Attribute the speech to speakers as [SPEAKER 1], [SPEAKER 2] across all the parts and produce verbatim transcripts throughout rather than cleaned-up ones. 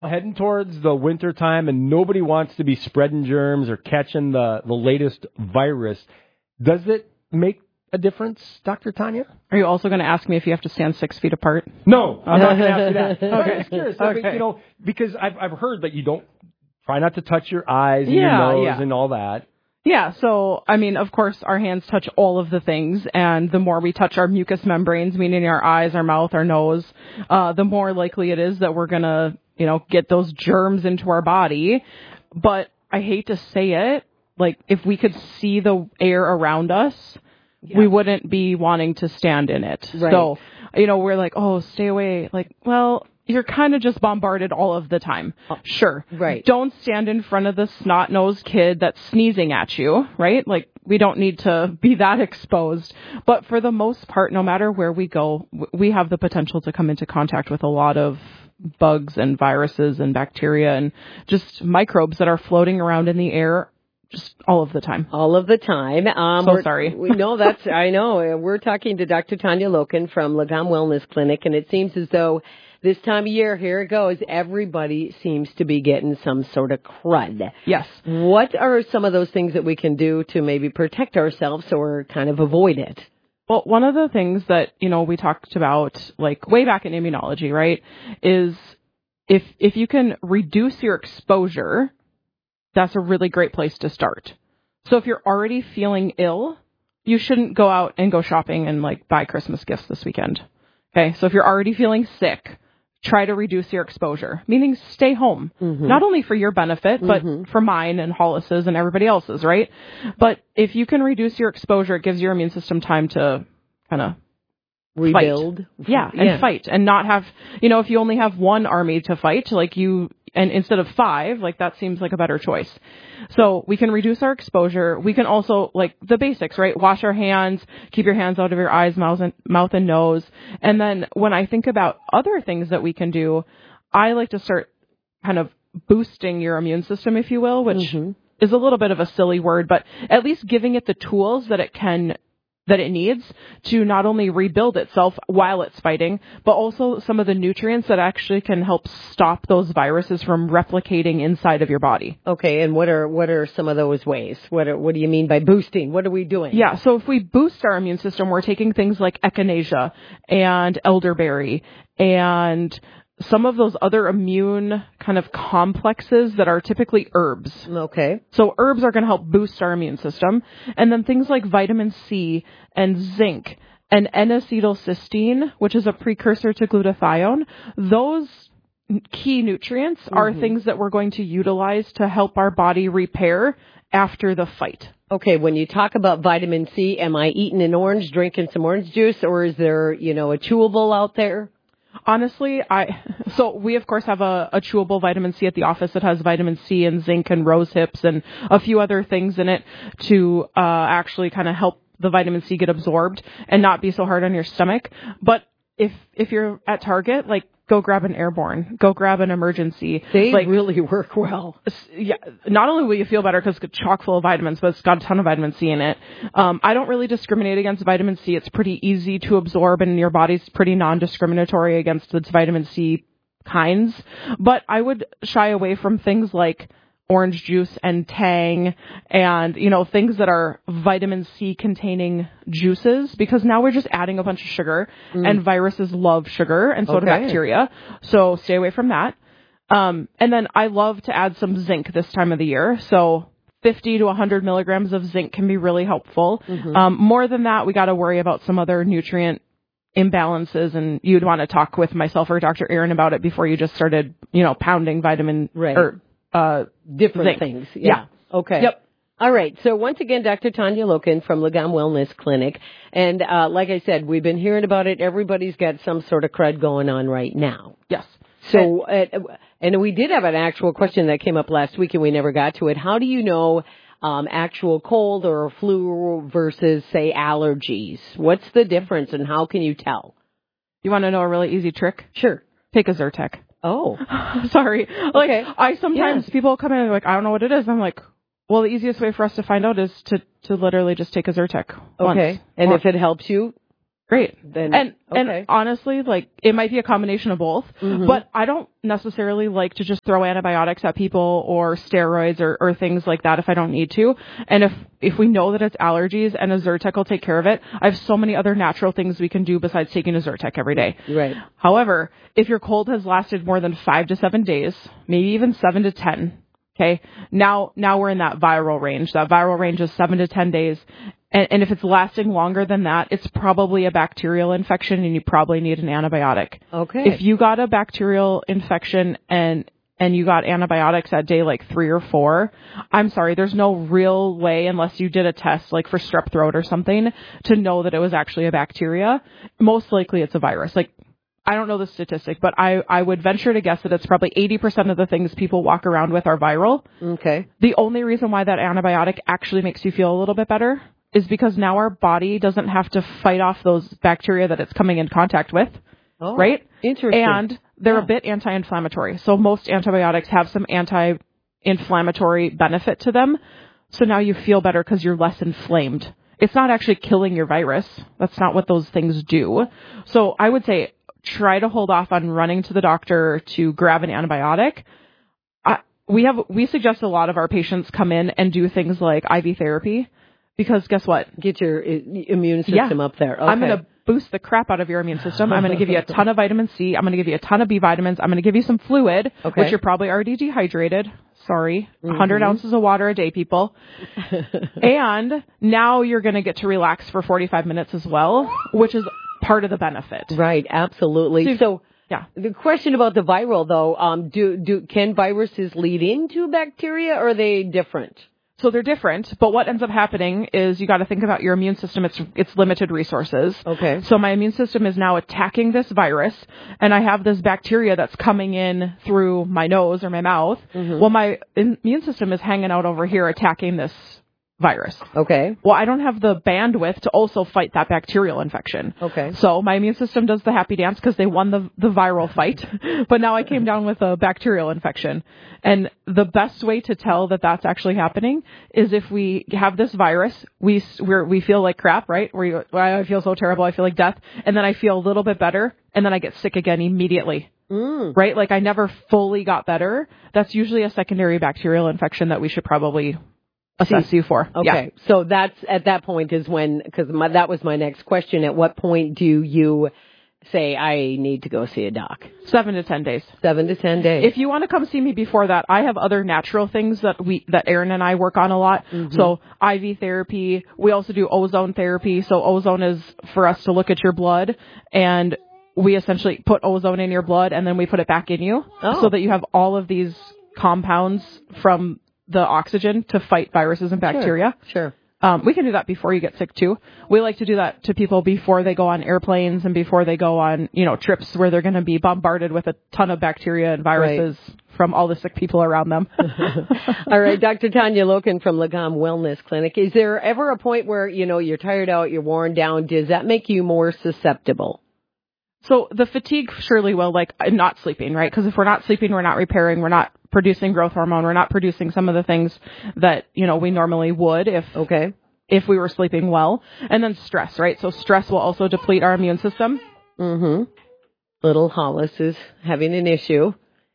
[SPEAKER 1] heading towards the winter time and nobody wants to be spreading germs or catching the, the latest virus. Does it make a difference, Doctor Tanya?
[SPEAKER 2] Are you also going to ask me if you have to stand six feet apart?
[SPEAKER 1] No, I'm not going to ask you that.
[SPEAKER 2] Okay.
[SPEAKER 1] I'm just curious.
[SPEAKER 2] Okay.
[SPEAKER 1] You know, because I've I've heard that you don't try not to touch your eyes and
[SPEAKER 2] Yeah,
[SPEAKER 1] your nose
[SPEAKER 2] yeah.
[SPEAKER 1] and all that.
[SPEAKER 2] Yeah, so, I mean, of course, our hands touch all of the things, and the more we touch our mucous membranes, meaning our eyes, our mouth, our nose, uh, the more likely it is that we're going to, you know, get those germs into our body. But I hate to say it, like, if we could see the air around us, yeah. we wouldn't be wanting to stand in it.
[SPEAKER 3] Right.
[SPEAKER 2] So, you know, we're like, oh, stay away. Like, well, you're kind of just bombarded all of the time. Sure.
[SPEAKER 3] Right.
[SPEAKER 2] Don't stand in front of the snot-nosed kid that's sneezing at you, right? Like, we don't need to be that exposed. But for the most part, no matter where we go, we have the potential to come into contact with a lot of bugs and viruses and bacteria and just microbes that are floating around in the air just all of the time.
[SPEAKER 3] All of the time. Um,
[SPEAKER 2] so sorry.
[SPEAKER 3] We, no, that's, I know. We're talking to Doctor Tanya Loken from Lagom Wellness Clinic, and it seems as though this time of year, here it goes, everybody seems to be getting some sort of crud.
[SPEAKER 2] Yes.
[SPEAKER 3] What are some of those things that we can do to maybe protect ourselves or kind of avoid it?
[SPEAKER 2] Well, one of the things that, you know, we talked about, like, way back in immunology, right, is if if you can reduce your exposure, that's a really great place to start. So if you're already feeling ill, you shouldn't go out and go shopping and, like, buy Christmas gifts this weekend. Okay? So if you're already feeling sick, try to reduce your exposure, meaning stay home, mm-hmm. not only for your benefit, but mm-hmm. for mine and Hollis's and everybody else's, right? But if you can reduce your exposure, it gives your immune system time to kind of
[SPEAKER 3] rebuild.
[SPEAKER 2] Fight. Yeah, and yeah. fight and not have, you know, if you only have one army to fight, like you, and instead of five, like that seems like a better choice. So we can reduce our exposure. We can also, like the basics, right? Wash our hands, keep your hands out of your eyes, mouth, and, mouth and nose. And then when I think about other things that we can do, I like to start kind of boosting your immune system, if you will, which mm-hmm. is a little bit of a silly word, but at least giving it the tools that it can that it needs to not only rebuild itself while it's fighting, but also some of the nutrients that actually can help stop those viruses from replicating inside of your body.
[SPEAKER 3] Okay, and what are what are some of those ways? What are, what do you mean by boosting? What are we doing?
[SPEAKER 2] Yeah, so if we boost our immune system, we're taking things like echinacea and elderberry and some of those other immune kind of complexes that are typically herbs.
[SPEAKER 3] Okay.
[SPEAKER 2] So herbs are going to help boost our immune system. And then things like vitamin C and zinc and N-acetylcysteine, which is a precursor to glutathione, those key nutrients mm-hmm. are things that we're going to utilize to help our body repair after the fight.
[SPEAKER 3] Okay, when you talk about vitamin C, am I eating an orange, drinking some orange juice, or is there, you know, a chewable out there?
[SPEAKER 2] Honestly, I so we of course have a, a chewable vitamin C at the office that has vitamin C and zinc and rose hips and a few other things in it to uh, actually kind of help the vitamin C get absorbed and not be so hard on your stomach. But if if you're at Target, like go grab an Airborne, go grab an Emergency.
[SPEAKER 3] They
[SPEAKER 2] like,
[SPEAKER 3] really work well.
[SPEAKER 2] Yeah, not only will you feel better because it's chock full of vitamins, but it's got a ton of vitamin C in it. Um, I don't really discriminate against vitamin C. It's pretty easy to absorb, and your body's pretty non-discriminatory against its vitamin C kinds. But I would shy away from things like orange juice and Tang and, you know, things that are vitamin C containing juices, because now we're just adding a bunch of sugar mm. and viruses love sugar and so
[SPEAKER 3] okay.
[SPEAKER 2] do bacteria. So stay away from that. Um, and then I love to add some zinc this time of the year. So fifty to one hundred milligrams of zinc can be really helpful. Mm-hmm. Um, more than that, we got to worry about some other nutrient imbalances, and you'd want to talk with myself or Doctor Aaron about it before you just started, you know, pounding vitamin
[SPEAKER 3] right.
[SPEAKER 2] or Uh,
[SPEAKER 3] different
[SPEAKER 2] zinc.
[SPEAKER 3] things. Yeah.
[SPEAKER 2] yeah.
[SPEAKER 3] Okay.
[SPEAKER 2] Yep.
[SPEAKER 3] All right. So once again, Doctor Tanya Loken from Lagom Wellness Clinic. And uh, like I said, we've been hearing about it. Everybody's got some sort of crud going on right now.
[SPEAKER 2] Yes.
[SPEAKER 3] So, and, uh, and we did have an actual question that came up last week and we never got to it. How do you know um, actual cold or flu versus, say, allergies? What's the difference and how can you tell?
[SPEAKER 2] You want to know a really easy trick?
[SPEAKER 3] Sure.
[SPEAKER 2] Take a Zyrtec.
[SPEAKER 3] Oh,
[SPEAKER 2] sorry. Like,
[SPEAKER 3] okay.
[SPEAKER 2] I sometimes
[SPEAKER 3] yeah.
[SPEAKER 2] people come in and they're like, I don't know what it is. I'm like, well, the easiest way for us to find out is to, to literally just take a Zyrtec.
[SPEAKER 3] Okay.
[SPEAKER 2] Once.
[SPEAKER 3] And
[SPEAKER 2] or,
[SPEAKER 3] if it helps you?
[SPEAKER 2] Great.
[SPEAKER 3] Then,
[SPEAKER 2] and
[SPEAKER 3] okay.
[SPEAKER 2] and honestly, like, it might be a combination of both,
[SPEAKER 3] mm-hmm.
[SPEAKER 2] but I don't necessarily like to just throw antibiotics at people or steroids or, or things like that if I don't need to. And if, if we know that it's allergies and a Zyrtec will take care of it, I have so many other natural things we can do besides taking a Zyrtec every day.
[SPEAKER 3] Right.
[SPEAKER 2] However, if your cold has lasted more than five to seven days, maybe even seven to ten, okay, now, now we're in that viral range. That viral range is seven to ten days. And, and if it's lasting longer than that, it's probably a bacterial infection and you probably need an antibiotic.
[SPEAKER 3] Okay.
[SPEAKER 2] If you got a bacterial infection and and you got antibiotics at day like three or four, I'm sorry, there's no real way unless you did a test like for strep throat or something to know that it was actually a bacteria. Most likely it's a virus. Like, I don't know the statistic, but I, I would venture to guess that it's probably eighty percent of the things people walk around with are viral.
[SPEAKER 3] Okay.
[SPEAKER 2] The only reason why that antibiotic actually makes you feel a little bit better is because now our body doesn't have to fight off those bacteria that it's coming in contact with,
[SPEAKER 3] oh,
[SPEAKER 2] right?
[SPEAKER 3] Interesting.
[SPEAKER 2] And they're
[SPEAKER 3] yeah.
[SPEAKER 2] a bit anti-inflammatory. So most antibiotics have some anti-inflammatory benefit to them. So now you feel better because you're less inflamed. It's not actually killing your virus. That's not what those things do. So I would say try to hold off on running to the doctor to grab an antibiotic. I, we have we suggest a lot of our patients come in and do things like I V therapy. Because guess what?
[SPEAKER 3] Get your immune system
[SPEAKER 2] yeah.
[SPEAKER 3] up there. Okay.
[SPEAKER 2] I'm going to boost the crap out of your immune system. I'm going to give you a ton of vitamin C. I'm going to give you a ton of B vitamins. I'm going to give you some fluid,
[SPEAKER 3] okay.
[SPEAKER 2] which you're probably already dehydrated. Sorry.
[SPEAKER 3] Mm-hmm.
[SPEAKER 2] one hundred ounces of water a day, people. And now you're going to get to relax for forty-five minutes as well, which is part of the benefit.
[SPEAKER 3] Right. Absolutely. So, so
[SPEAKER 2] yeah.
[SPEAKER 3] The question about the viral, though, um, do do can viruses lead into bacteria, or are they different?
[SPEAKER 2] So they're different, but what ends up happening is you got to think about your immune system. It's it's limited resources.
[SPEAKER 3] Okay.
[SPEAKER 2] So my immune system is now attacking this virus, and I have this bacteria that's coming in through my nose or my mouth. Mm-hmm. Well, my immune system is hanging out over here attacking this virus.
[SPEAKER 3] Okay.
[SPEAKER 2] Well, I don't have the bandwidth to also fight that bacterial infection.
[SPEAKER 3] Okay.
[SPEAKER 2] So my immune system does the happy dance because they won the the viral fight, but now I came down with a bacterial infection. And the best way to tell that that's actually happening is if we have this virus, we we're, we feel like crap, right? We, I feel so terrible, I feel like death, and then I feel a little bit better, and then I get sick again immediately. Mm. Right? Like I never fully got better. That's usually a secondary bacterial infection that we should probably assess See, you for.
[SPEAKER 3] Okay.
[SPEAKER 2] Yeah.
[SPEAKER 3] So that's at that point is when, because that was my next question. At what point do you say, I need to go see a doc?
[SPEAKER 2] Seven to ten days.
[SPEAKER 3] Seven to ten days.
[SPEAKER 2] If you want to come see me before that, I have other natural things that we, that Erin and I work on a lot. Mm-hmm. So I V therapy. We also do ozone therapy. So ozone is for us to look at your blood, and we essentially put ozone in your blood and then we put it back in you oh. so that you have all of these compounds from the oxygen to fight viruses and bacteria.
[SPEAKER 3] Sure. sure.
[SPEAKER 2] Um, we can do that before you get sick too. We like to do that to people before they go on airplanes and before they go on, you know, trips where they're going to be bombarded with a ton of bacteria and viruses right. from all the sick people around them.
[SPEAKER 3] All right. Doctor Tanya Loken from Lagom Wellness Clinic. Is there ever a point where, you know, you're tired out, you're worn down? Does that make you more susceptible?
[SPEAKER 2] So the fatigue surely will, like not sleeping, right? Because if we're not sleeping, we're not repairing, we're not producing growth hormone, we're not producing some of the things that, you know, we normally would if
[SPEAKER 3] okay.
[SPEAKER 2] if we were sleeping well. And then stress, right? So stress will also deplete our immune system.
[SPEAKER 3] Mm-hmm. Little Hollis is having an issue.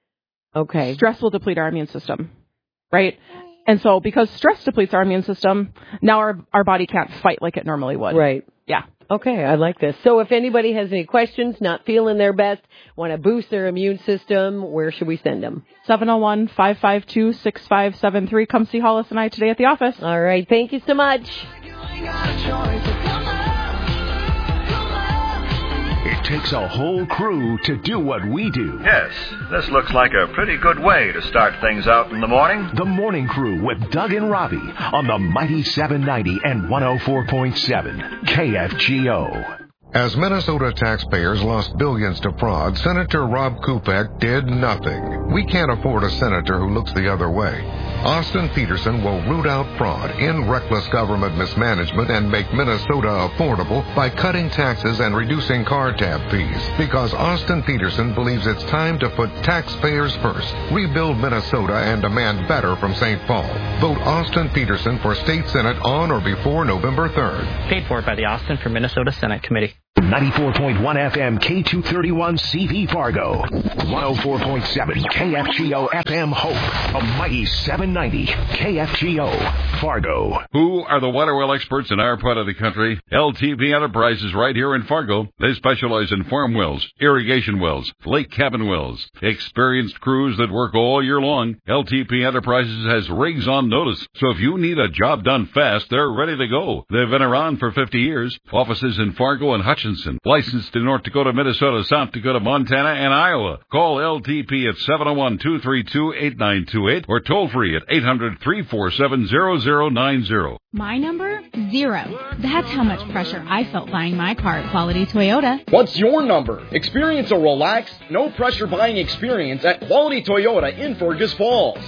[SPEAKER 3] Okay.
[SPEAKER 2] Stress will deplete our immune system, right? And so because stress depletes our immune system, now our our body can't fight like it normally would.
[SPEAKER 3] Right.
[SPEAKER 2] Yeah.
[SPEAKER 3] Okay, I like this. So if anybody has any questions, not feeling their best, want to boost their immune system, where should we send them?
[SPEAKER 2] seven oh one, five five two, six five seven three. Come see Hollis and I today at the office.
[SPEAKER 3] All right. Thank you so much.
[SPEAKER 4] It takes a whole crew to do what we do.
[SPEAKER 5] Yes, this looks like a pretty good way to start things out in the morning.
[SPEAKER 4] The Morning Crew with Doug and Robbie on the mighty seven ninety and one oh four point seven K F G O.
[SPEAKER 6] As Minnesota taxpayers lost billions to fraud, Senator Rob Kupek did nothing. We can't afford a senator who looks the other way. Austin Peterson will root out fraud, end reckless government mismanagement, and make Minnesota affordable by cutting taxes and reducing car tab fees. Because Austin Peterson believes it's time to put taxpayers first, rebuild Minnesota, and demand better from Saint Paul. Vote Austin Peterson for State Senate on or before November third.
[SPEAKER 7] Paid for by the Austin for Minnesota Senate Committee.
[SPEAKER 4] ninety-four point one F M K two thirty-one C V Fargo. one oh four point seven K F G O F M Hope. A mighty seven ninety K F G O Fargo.
[SPEAKER 7] Who are the water well experts in our part of the country? L T P Enterprises right here in Fargo. They specialize in farm wells, irrigation wells, lake cabin wells. Experienced crews that work all year long. L T P Enterprises has rigs on notice. So if you need a job done fast, they're ready to go. They've been around for fifty years. Offices in Fargo and Hutchinson. Licensed in North Dakota, Minnesota, South Dakota, Montana, and Iowa. Call L T P at seven oh one, two three two, eight nine two eight or toll free at eight hundred, three four seven, zero zero nine zero.
[SPEAKER 8] My number? Zero. That's how much pressure I felt buying my car at Quality Toyota.
[SPEAKER 9] What's your number? Experience a relaxed, no-pressure buying experience at Quality Toyota in Fergus Falls.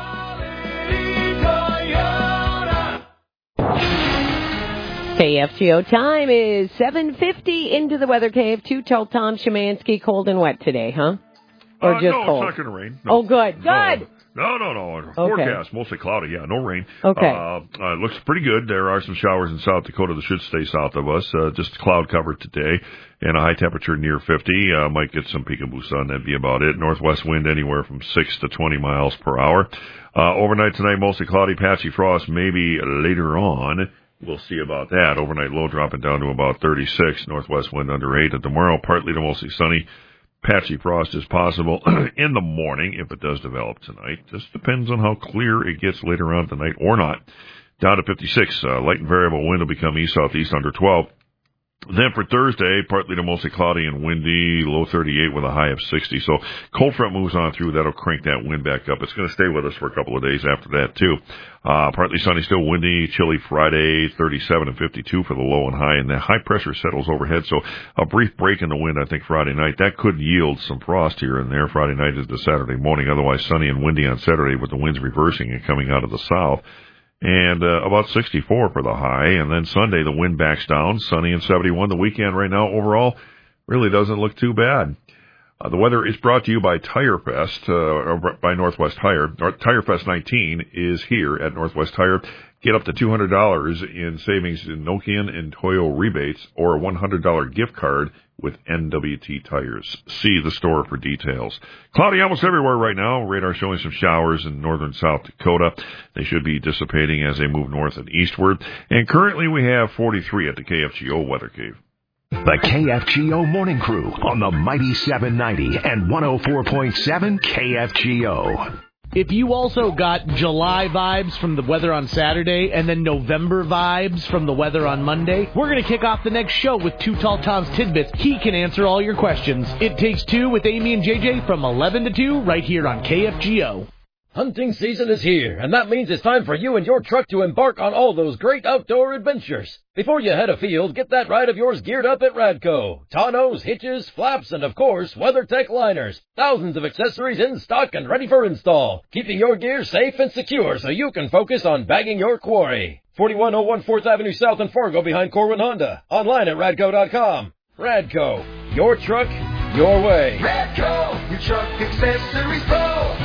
[SPEAKER 3] K F G O time is seven fifty into the weather cave. To tell Tom Szymanski, cold and wet today, huh? Or
[SPEAKER 10] uh,
[SPEAKER 3] just
[SPEAKER 10] no,
[SPEAKER 3] cold?
[SPEAKER 10] No, it's not going to rain. No.
[SPEAKER 3] Oh, good. Good.
[SPEAKER 10] No, no, no.
[SPEAKER 3] Okay.
[SPEAKER 10] Forecast, mostly cloudy. Yeah, no rain.
[SPEAKER 3] Okay.
[SPEAKER 10] Uh, uh, it looks pretty good. There are some showers in South Dakota that should stay south of us. Uh, just cloud cover today and a high temperature near fifty. Uh, might get some peekaboo sun. That'd be about it. Northwest wind anywhere from six to twenty miles per hour. Uh, overnight tonight, mostly cloudy, patchy frost, maybe later on. We'll see about that. Overnight low dropping down to about thirty-six. Northwest wind under eight. And tomorrow, partly to mostly sunny. Patchy frost is possible in the morning if it does develop tonight. Just depends on how clear it gets later on tonight or not. Down to fifty-six. Uh, light and variable wind will become east-southeast under twelve. Then for Thursday, partly to mostly cloudy and windy, low thirty-eight with a high of sixty. So cold front moves on through. That'll crank that wind back up. It's going to stay with us for a couple of days after that, too. Uh, partly sunny, still windy, chilly Friday, thirty-seven and fifty-two for the low and high. And the high pressure settles overhead. So a brief break in the wind, I think, Friday night. That could yield some frost here and there. Friday night into Saturday morning. Otherwise sunny and windy on Saturday with the winds reversing and coming out of the south. And uh, about sixty-four for the high. And then Sunday, the wind backs down, sunny and seventy-one. The weekend right now, overall, really doesn't look too bad. Uh, the weather is brought to you by Tire Fest, uh, or by Northwest Tire. Tire Fest nineteen is here at Northwest Tire. Get up to two hundred dollars in savings in Nokian and Toyo rebates or a one hundred dollars gift card with N W T Tires. See the store for details. Cloudy almost everywhere right now. Radar showing some showers in northern South Dakota. They should be dissipating as they move north and eastward. And currently we have forty-three at the K F G O Weather Cave.
[SPEAKER 4] The K F G O Morning Crew on the mighty seven ninety and one oh four point seven K F G O.
[SPEAKER 11] If you also got July vibes from the weather on Saturday and then November vibes from the weather on Monday, we're going to kick off the next show with Too Tall Tom's Tidbits. He can answer all your questions. It Takes Two with Amy and J J from eleven to two right here on K F G O.
[SPEAKER 12] Hunting season is here, and that means it's time for you and your truck to embark on all those great outdoor adventures. Before you head afield, get that ride of yours geared up at Radco. Tonneaus, hitches, flaps, and of course, WeatherTech liners. Thousands of accessories in stock and ready for install, keeping your gear safe and secure so you can focus on bagging your quarry. forty-one oh one fourth Avenue South in Fargo behind Corwin Honda. Online at radco dot com. Radco, your truck, your way.
[SPEAKER 13] Radco, your truck accessories pro.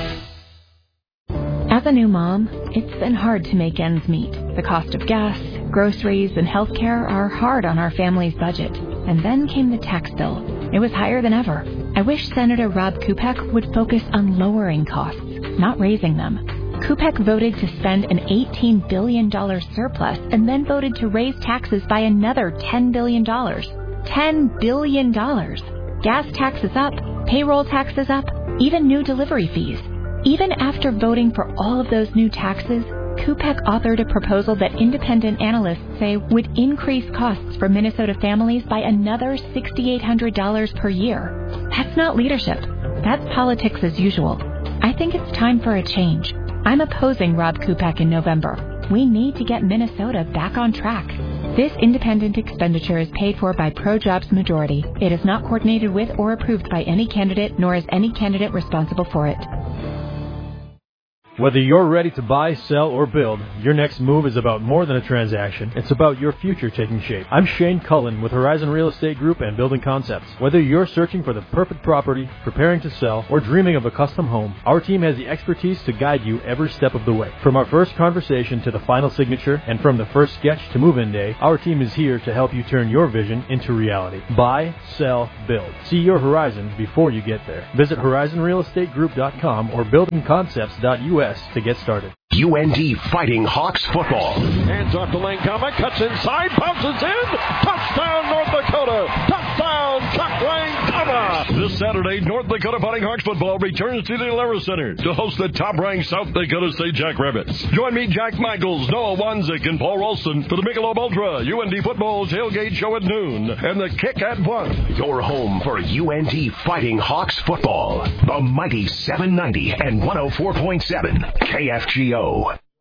[SPEAKER 14] As a new mom, it's been hard to make ends meet. The cost of gas, groceries, and healthcare are hard on our family's budget. And then came the tax bill. It was higher than ever. I wish Senator Rob Kupek would focus on lowering costs, not raising them. Kupek voted to spend an eighteen billion dollars surplus and then voted to raise taxes by another ten billion dollars. ten billion dollars. Gas taxes up, payroll taxes up, even new delivery fees. Even after voting for all of those new taxes, Kupek authored a proposal that independent analysts say would increase costs for Minnesota families by another six thousand eight hundred dollars per year. That's not leadership. That's politics as usual. I think it's time for a change. I'm opposing Rob Kupek in November. We need to get Minnesota back on track. This independent expenditure is paid for by Pro-Jobs Majority. It is not coordinated with or approved by any candidate, nor is any candidate responsible for it.
[SPEAKER 15] Whether you're ready to buy, sell, or build, your next move is about more than a transaction. It's about your future taking shape. I'm Shane Cullen with Horizon Real Estate Group and Building Concepts. Whether you're searching for the perfect property, preparing to sell, or dreaming of a custom home, our team has the expertise to guide you every step of the way. From our first conversation to the final signature, and from the first sketch to move-in day, our team is here to help you turn your vision into reality. Buy, sell, build. See your horizon before you get there. Visit horizon real estate group dot com or building concepts dot U S to get started.
[SPEAKER 4] U N D Fighting Hawks football.
[SPEAKER 16] Hands off to Lane Comic, cuts inside, bounces in. Touchdown, North Dakota. Touchdown, Chuck Lane Comic.
[SPEAKER 17] This Saturday, North Dakota Fighting Hawks football returns to the Alara Center to host the top-ranked South Dakota State Jackrabbits. Join me, Jack Michaels, Noah Wanzik, and Paul Ralston for the Michelob Ultra U N D football tailgate show at noon and the kick at one.
[SPEAKER 4] Your home for U N D Fighting Hawks football. The mighty seven ninety and one oh four point seven K F G O.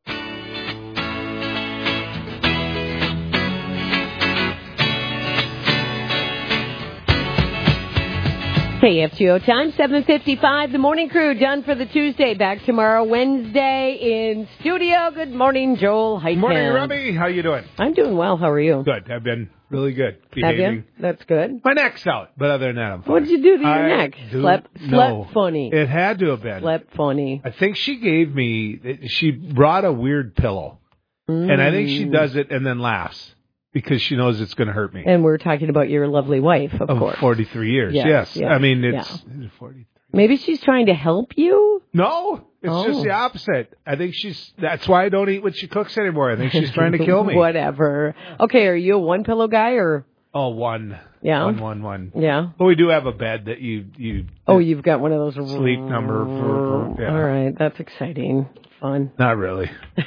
[SPEAKER 3] K F G O time, seven fifty-five. The morning crew done for the Tuesday. Back tomorrow, Wednesday in studio. Good morning, Joel Heitkamp.
[SPEAKER 18] Morning, Remy. How you doing?
[SPEAKER 3] I'm doing well. How are you?
[SPEAKER 18] Good. I've been really good.
[SPEAKER 3] Have you? That's good.
[SPEAKER 18] My neck's out, but other than that, I'm fine.
[SPEAKER 3] What did you do to your
[SPEAKER 18] I
[SPEAKER 3] neck?
[SPEAKER 18] do,
[SPEAKER 3] Slept,
[SPEAKER 18] no.
[SPEAKER 3] slept funny.
[SPEAKER 18] It had to have been.
[SPEAKER 3] Slept funny.
[SPEAKER 18] I think she gave me, she brought a weird pillow. Mm. And I think she does it and then laughs because she knows it's going to hurt me.
[SPEAKER 3] And we're talking about your lovely wife, of,
[SPEAKER 18] of
[SPEAKER 3] course.
[SPEAKER 18] forty-three years, yes.
[SPEAKER 3] yes.
[SPEAKER 18] yes. I mean, it's
[SPEAKER 3] yeah.
[SPEAKER 18] forty-three.
[SPEAKER 3] Maybe she's trying to help you?
[SPEAKER 18] No, it's
[SPEAKER 3] oh.
[SPEAKER 18] just the opposite. I think she's, that's why I don't eat what she cooks anymore. I think she's trying to kill me.
[SPEAKER 3] Whatever. Okay, are you a one pillow guy or?
[SPEAKER 18] Oh, one.
[SPEAKER 3] Yeah.
[SPEAKER 18] One, one, one.
[SPEAKER 3] Yeah.
[SPEAKER 18] But we do have a bed that you, you.
[SPEAKER 3] Oh, you've got one of those.
[SPEAKER 18] Sleep number for, for yeah.
[SPEAKER 3] All right. That's exciting. Fun.
[SPEAKER 18] Not really.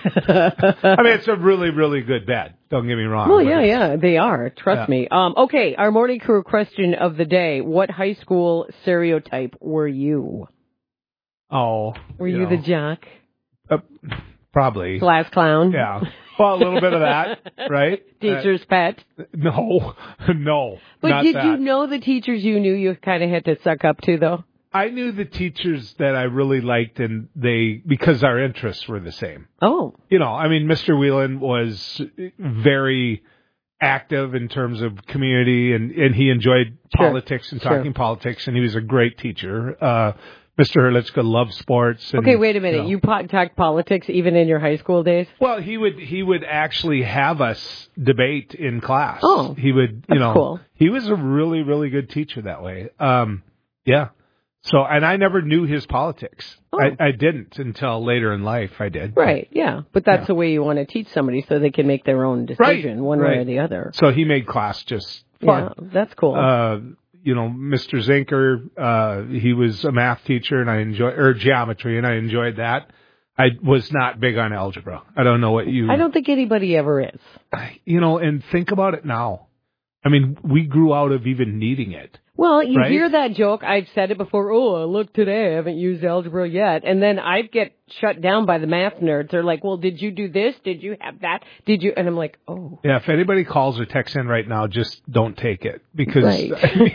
[SPEAKER 18] I mean, it's a really, really good bed. Don't get me wrong.
[SPEAKER 3] Well, yeah, yeah, they are. Trust
[SPEAKER 18] yeah.
[SPEAKER 3] me. Um, okay, our morning crew question of the day. What high school stereotype were you?
[SPEAKER 18] Oh.
[SPEAKER 3] Were you,
[SPEAKER 18] you know,
[SPEAKER 3] the jock?
[SPEAKER 18] Uh, probably.
[SPEAKER 3] Class clown?
[SPEAKER 18] Yeah. Well, a little bit of that, right?
[SPEAKER 3] Teacher's uh, pet?
[SPEAKER 18] No. No.
[SPEAKER 3] But
[SPEAKER 18] not
[SPEAKER 3] did
[SPEAKER 18] that.
[SPEAKER 3] you know the teachers you knew you kind of had to suck up to, though?
[SPEAKER 18] I knew the teachers that I really liked, and they, because our interests were the same.
[SPEAKER 3] Oh.
[SPEAKER 18] You know, I mean, Mister Whelan was very active in terms of community, and, and he enjoyed
[SPEAKER 3] sure.
[SPEAKER 18] politics and talking
[SPEAKER 3] sure.
[SPEAKER 18] politics, and he was a great teacher. Uh, Mister Herlitzka loved sports. And,
[SPEAKER 3] okay, wait a minute. You, know. you po- talked politics even in your high school days?
[SPEAKER 18] Well, he would he would actually have us debate in class.
[SPEAKER 3] Oh,
[SPEAKER 18] he would.
[SPEAKER 3] You
[SPEAKER 18] you know,
[SPEAKER 3] cool.
[SPEAKER 18] He was a really really good teacher that way. Um, yeah. So, and I never knew his politics.
[SPEAKER 3] Oh.
[SPEAKER 18] I, I didn't until later in life. I did.
[SPEAKER 3] Right. Yeah. But that's
[SPEAKER 18] yeah.
[SPEAKER 3] the way you want to teach somebody so they can make their own decision
[SPEAKER 18] right.
[SPEAKER 3] one
[SPEAKER 18] right.
[SPEAKER 3] way or the other.
[SPEAKER 18] So he made class just fun.
[SPEAKER 3] Yeah, that's cool.
[SPEAKER 18] Uh, you know, Mister Zinker, uh, he was a math teacher and I enjoyed, or geometry, and I enjoyed that. I was not big on algebra. I don't know what you.
[SPEAKER 3] I don't think anybody ever is.
[SPEAKER 18] You know, and think about it now. I mean, we grew out of even needing it.
[SPEAKER 3] Well, you
[SPEAKER 18] right?
[SPEAKER 3] hear that joke. I've said it before. Oh, look, today I haven't used algebra yet. And then I get shut down by the math nerds. They're like, well, did you do this? Did you have that? Did you? And I'm like, oh.
[SPEAKER 18] Yeah, if anybody calls or texts in right now, just don't take it. Because.
[SPEAKER 3] Right.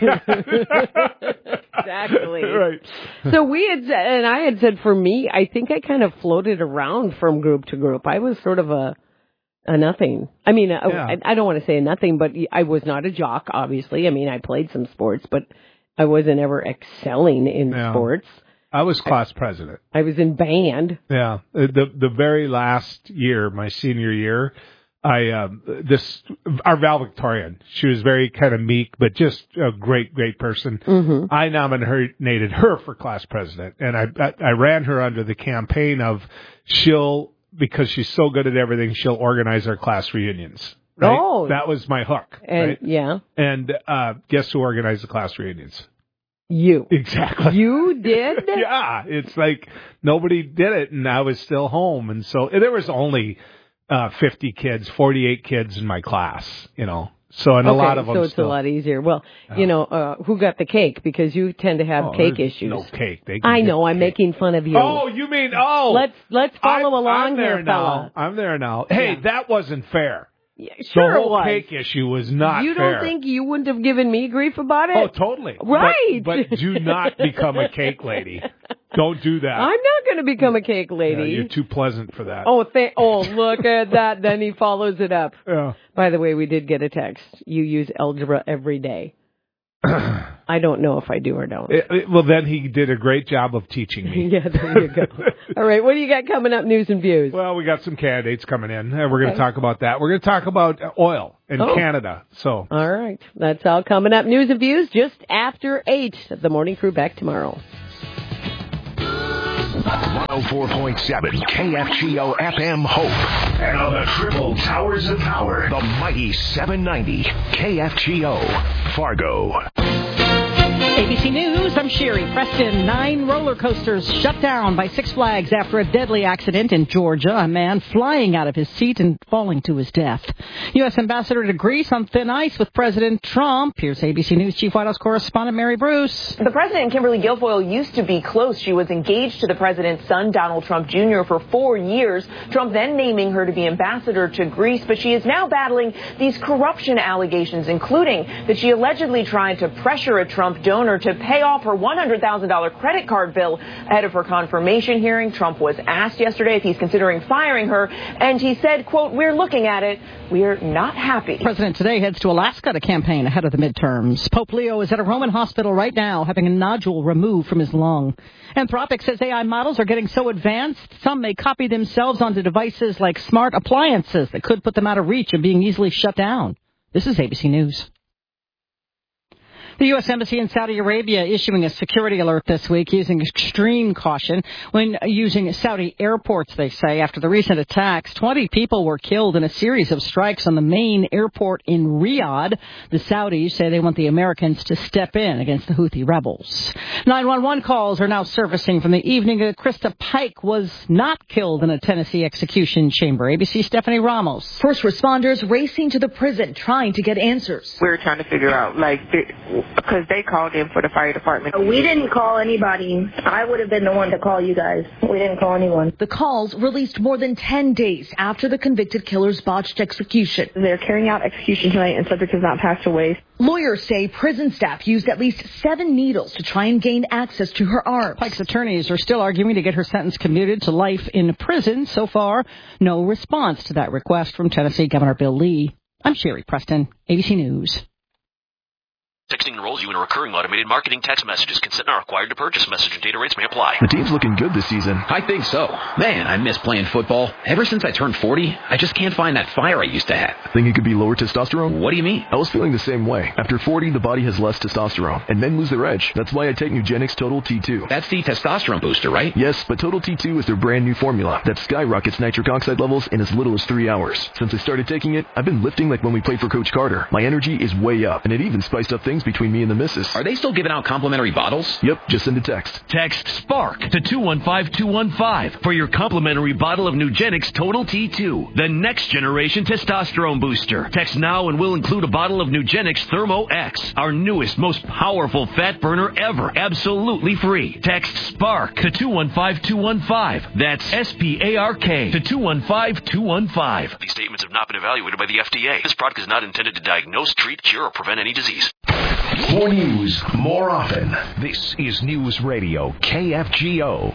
[SPEAKER 3] Exactly.
[SPEAKER 18] Right.
[SPEAKER 3] So we had, and I had said for me, I think I kind of floated around from group to group. I was sort of a. A nothing. I mean, yeah. I, I don't want to say a nothing, but I was not a jock, obviously. I mean, I played some sports, but I wasn't ever excelling in
[SPEAKER 18] yeah.
[SPEAKER 3] sports.
[SPEAKER 18] I was class president.
[SPEAKER 3] I was in band.
[SPEAKER 18] Yeah. The the very last year, my senior year, I, um, this, our valedictorian, she was very kind of meek, but just a great, great person.
[SPEAKER 3] Mm-hmm.
[SPEAKER 18] I nominated her for class president, and I, I, I ran her under the campaign of she'll, because she's so good at everything, she'll organize our class reunions. Right?
[SPEAKER 3] Oh.
[SPEAKER 18] That was my hook.
[SPEAKER 3] And,
[SPEAKER 18] right?
[SPEAKER 3] yeah.
[SPEAKER 18] And uh, guess who organized the class reunions?
[SPEAKER 3] You.
[SPEAKER 18] Exactly.
[SPEAKER 3] You did?
[SPEAKER 18] Yeah. It's like nobody did it, and I was still home. And so and there was only uh, fifty kids, forty-eight kids in my class, you know. So, and
[SPEAKER 3] okay,
[SPEAKER 18] a lot of them
[SPEAKER 3] so it's
[SPEAKER 18] still.
[SPEAKER 3] a lot easier. Well, yeah. you know, uh, who got the cake? Because you tend to have
[SPEAKER 18] oh,
[SPEAKER 3] cake issues.
[SPEAKER 18] No cake. They
[SPEAKER 3] I know. I'm
[SPEAKER 18] cake.
[SPEAKER 3] making fun of you.
[SPEAKER 18] Oh, you mean, oh.
[SPEAKER 3] Let's, let's follow
[SPEAKER 18] I'm,
[SPEAKER 3] along
[SPEAKER 18] I'm there
[SPEAKER 3] here,
[SPEAKER 18] now.
[SPEAKER 3] fella.
[SPEAKER 18] I'm there now. Hey,
[SPEAKER 3] yeah.
[SPEAKER 18] that wasn't fair.
[SPEAKER 3] Yeah, sure
[SPEAKER 18] the whole
[SPEAKER 3] it was.
[SPEAKER 18] cake issue was not
[SPEAKER 3] You
[SPEAKER 18] fair.
[SPEAKER 3] don't think you wouldn't have given me grief about it?
[SPEAKER 18] Oh, totally.
[SPEAKER 3] Right.
[SPEAKER 18] But, but do not become a cake lady. Don't do that.
[SPEAKER 3] I'm not going to become a cake lady.
[SPEAKER 18] Yeah, you're too pleasant for that.
[SPEAKER 3] Oh, th- oh, look at that. Then he follows it up.
[SPEAKER 18] Yeah.
[SPEAKER 3] By the way, we did get a text. You use algebra every day. I don't know if I do or don't.
[SPEAKER 18] It, it, well, then he did a great job of teaching me.
[SPEAKER 3] Yeah, there you go. All right, what do you got coming up, news and views?
[SPEAKER 18] Well, we got some candidates coming in, and we're going
[SPEAKER 3] Okay.
[SPEAKER 18] to talk about that. We're going to talk about oil in
[SPEAKER 3] Oh.
[SPEAKER 18] Canada. So,
[SPEAKER 3] All right, that's all coming up. News and views just after eight. The Morning Crew back tomorrow.
[SPEAKER 4] one oh four point seven K F G O F M Hope. And on the triple towers of power, the mighty seven ninety K F G O Fargo.
[SPEAKER 19] A B C News, I'm Sherry Preston. Nine roller coasters shut down by Six Flags after a deadly accident in Georgia. A man flying out of his seat and falling to his death. U S Ambassador to Greece on thin ice with President Trump. Here's A B C News Chief White House correspondent Mary Bruce.
[SPEAKER 20] The president and Kimberly Guilfoyle used to be close. She was engaged to the president's son, Donald Trump Junior, for four years. Trump then naming her to be ambassador to Greece, but she is now battling these corruption allegations, including that she allegedly tried to pressure a Trump donor to pay off her one hundred thousand dollars credit card bill ahead of her confirmation hearing. Trump was asked yesterday if he's considering firing her, and he said, quote, "We're looking at it. We're not happy."
[SPEAKER 19] The president today heads to Alaska to campaign ahead of the midterms. Pope Leo is at a Roman hospital right now having a nodule removed from his lung. Anthropic says A I models are getting so advanced, some may copy themselves onto devices like smart appliances that could put them out of reach of being easily shut down. This is A B C News. The U S Embassy in Saudi Arabia issuing a security alert this week using extreme caution when using Saudi airports, they say. After the recent attacks, twenty people were killed in a series of strikes on the main airport in Riyadh. The Saudis say they want the Americans to step in against the Houthi rebels. nine one one calls are now surfacing from the evening that Krista Pike was not killed in a Tennessee execution chamber. A B C Stephanie Ramos.
[SPEAKER 21] First responders racing to the prison trying to get answers.
[SPEAKER 22] We were trying to figure out, like, because they called in for the fire department.
[SPEAKER 23] We didn't call anybody. I would have been the one to call you guys. We didn't call anyone.
[SPEAKER 21] The calls released more than ten days after the convicted killer's botched execution.
[SPEAKER 23] They're carrying out execution tonight and subject has not passed away.
[SPEAKER 21] Lawyers say prison staff used at least seven needles to try and gain access to her arms.
[SPEAKER 19] Pike's attorneys are still arguing to get her sentence commuted to life in prison. So far, no response to that request from Tennessee Governor Bill Lee. I'm Sherry Preston, A B C News.
[SPEAKER 24] Texting enrolls you in a recurring automated marketing text messages. Consent not required to purchase. Message and data rates may apply.
[SPEAKER 25] The team's looking good this season.
[SPEAKER 26] I think so. Man, I miss playing football. Ever since I turned forty, I just can't find that fire I used to have.
[SPEAKER 25] Think it could be lower testosterone?
[SPEAKER 26] What do you mean?
[SPEAKER 25] I was feeling the same way. After forty, the body has less testosterone, and men lose their edge. That's why I take Nugenix Total T two.
[SPEAKER 26] That's the testosterone booster, right?
[SPEAKER 25] Yes, but Total T two is their brand new formula that skyrockets nitric oxide levels in as little as three hours. Since I started taking it, I've been lifting like when we played for Coach Carter. My energy is way up, and it even spiced up things between me and the missus.
[SPEAKER 26] Are they still giving out complimentary bottles?
[SPEAKER 25] Yep, just send a text.
[SPEAKER 27] Text SPARK to two one five two one five for your complimentary bottle of Nugenix Total T two, the next generation testosterone booster. Text now and we'll include a bottle of Nugenix Thermo X, our newest, most powerful fat burner ever, absolutely free. Text SPARK to two one five two one five. That's S P A R K to two one five two one five.
[SPEAKER 24] These statements have not been evaluated by the F D A. This product is not intended to diagnose, treat, cure, or prevent any disease.
[SPEAKER 4] More news, more often. This is News Radio K F G O.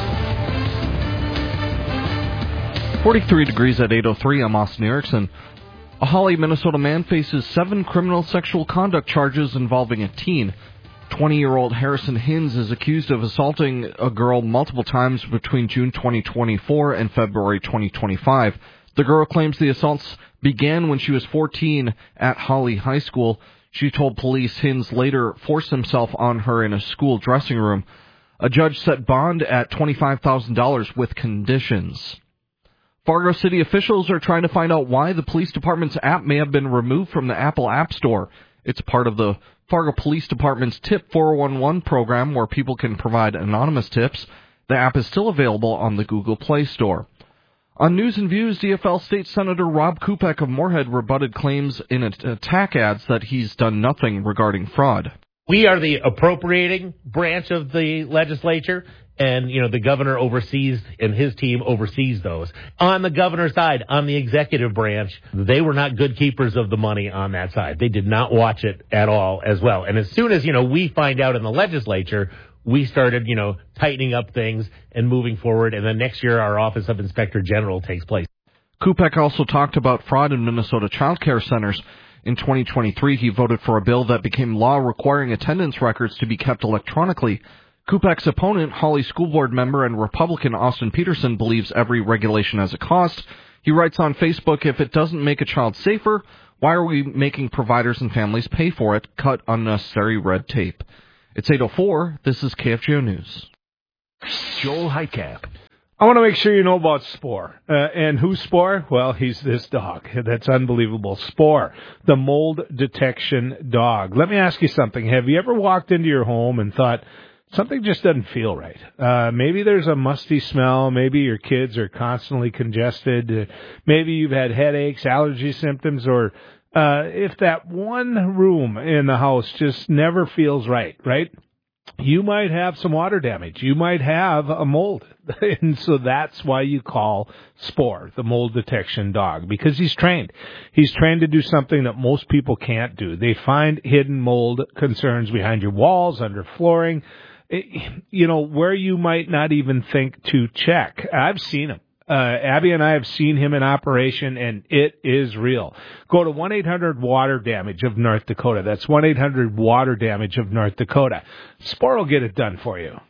[SPEAKER 28] forty-three degrees at eight oh three. I'm Austin Erickson. A Holly, Minnesota man faces seven criminal sexual conduct charges involving a teen. twenty-year-old Harrison Hins is accused of assaulting a girl multiple times between June twenty twenty-four and February twenty twenty-five. The girl claims the assaults began when she was fourteen at Holly High School. She told police Hins later forced himself on her in a school dressing room. A judge set bond at twenty-five thousand dollars with conditions. Fargo City officials are trying to find out why the police department's app may have been removed from the Apple App Store. It's part of the Fargo Police Department's Tip four one one program where people can provide anonymous tips. The app is still available on the Google Play Store. On News and Views, D F L State Senator Rob Kupek of Moorhead rebutted claims in attack ads that he's done nothing regarding fraud.
[SPEAKER 11] We are the appropriating branch of the legislature,
[SPEAKER 1] and, you know, the governor oversees and his team oversees those. On the governor's side, on the executive branch, they were not good keepers of the money on that side. They did not watch it at all as well. And as soon as, you know, we find out in the legislature, we started, you know, tightening up things and moving forward. And then next year, our Office of Inspector General takes place.
[SPEAKER 28] Kupek also talked about fraud in Minnesota child care centers. In twenty twenty-three, he voted for a bill that became law requiring attendance records to be kept electronically. Kupek's opponent, Hawley School Board member and Republican Austin Peterson, believes every regulation has a cost. He writes on Facebook, if it doesn't make a child safer, why are we making providers and families pay for it? Cut unnecessary red tape. It's eight oh four. This is K F G O News.
[SPEAKER 4] Joel Heitkamp.
[SPEAKER 18] I want to make sure you know about Spore. Uh, and who's Spore? Well, he's this dog. That's unbelievable. Spore, the mold detection dog. Let me ask you something. Have you ever walked into your home and thought, something just doesn't feel right? Uh, maybe there's a musty smell. Maybe your kids are constantly congested. Uh, maybe you've had headaches, allergy symptoms, or uh, if that one room in the house just never feels right, right? You might have some water damage. You might have a mold. And so that's why you call Spore the mold detection dog, because he's trained. He's trained to do something that most people can't do. They find hidden mold concerns behind your walls, under flooring, you know, where you might not even think to check. I've seen him. Uh, Abby and I have seen him in operation, and it is real. Go to one eight hundred water damage of North Dakota. That's one eight hundred water damage of North Dakota. Spore will get it done for you.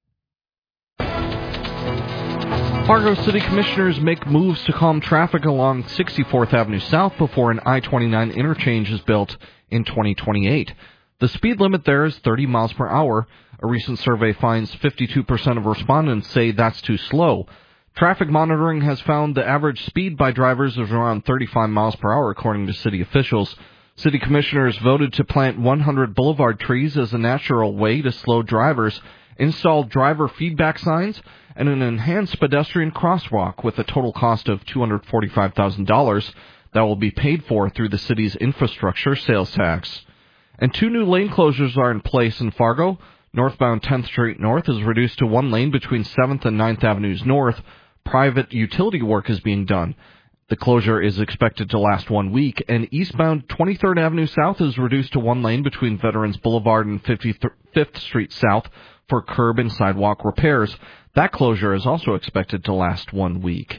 [SPEAKER 28] Fargo City Commissioners make moves to calm traffic along sixty-fourth Avenue South before an I twenty-nine interchange is built in twenty twenty-eight. The speed limit there is thirty miles per hour. A recent survey finds fifty-two percent of respondents say that's too slow. Traffic monitoring has found the average speed by drivers is around thirty-five miles per hour, according to city officials. City commissioners voted to plant one hundred boulevard trees as a natural way to slow drivers, install driver feedback signs, and an enhanced pedestrian crosswalk with a total cost of two hundred forty-five thousand dollars that will be paid for through the city's infrastructure sales tax. And two new lane closures are in place in Fargo. Northbound tenth Street North is reduced to one lane between seventh and ninth Avenues North. Private utility work is being done. The closure is expected to last one week, and eastbound twenty-third Avenue South is reduced to one lane between Veterans Boulevard and fifty-fifth Street South for curb and sidewalk repairs. That closure is also expected to last one week.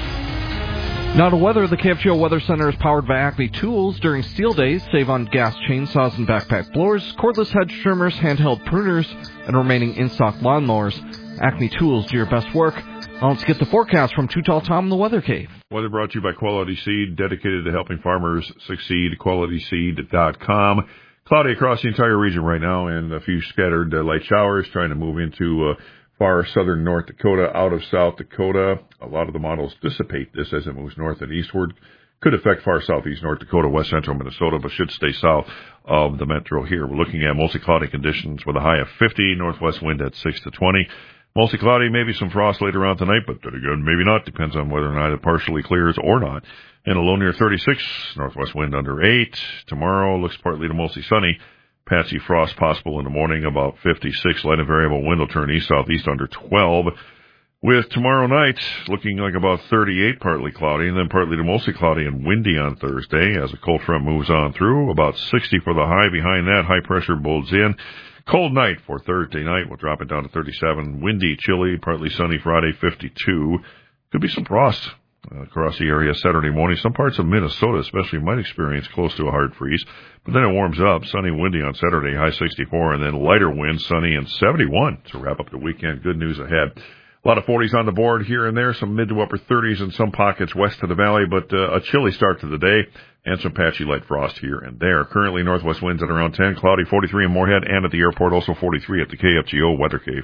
[SPEAKER 28] Now to weather, the K F G O Weather Center is powered by Acme Tools. During steel days, save on gas chainsaws and backpack blowers, cordless hedge trimmers, handheld pruners, and remaining in-stock lawnmowers. Acme Tools do your best work. Now let's get the forecast from Too Tall Tom in the Weather Cave.
[SPEAKER 2] Weather brought to you by Quality Seed, dedicated to helping farmers succeed. quality seed dot com. Cloudy across the entire region right now, and a few scattered uh, light showers trying to move into uh, far southern North Dakota, out of South Dakota. A lot of the models dissipate this as it moves north and eastward. Could affect far southeast North Dakota, west central Minnesota, but should stay south of the metro here. We're looking at mostly cloudy conditions with a high of fifty, northwest wind at six to twenty. Mostly cloudy, maybe some frost later on tonight, but then again, maybe not. Depends on whether or not it partially clears or not. And a low near thirty-six, northwest wind under eight. Tomorrow looks partly to mostly sunny. Patchy frost possible in the morning, about fifty-six. Light and variable wind will turn east-southeast under twelve. With tomorrow night looking like about thirty-eight, partly cloudy, and then partly to mostly cloudy and windy on Thursday as a cold front moves on through. About sixty for the high. Behind that, high pressure bolts in. Cold night for Thursday night. We'll drop it down to thirty-seven. Windy, chilly, partly sunny Friday, fifty-two. Could be some frost uh, across the area Saturday morning. Some parts of Minnesota especially might experience close to a hard freeze. But then it warms up. Sunny, windy on Saturday, high sixty-four. And then lighter winds, sunny, and seventy-one to wrap up the weekend. Good news ahead. A lot of forties on the board here and there, some mid to upper thirties in some pockets west of the valley, but uh, a chilly start to the day and some patchy light frost here and there. Currently, northwest winds at around ten, cloudy, forty-three in Moorhead, and at the airport, also forty-three at the K F G O Weather Cave.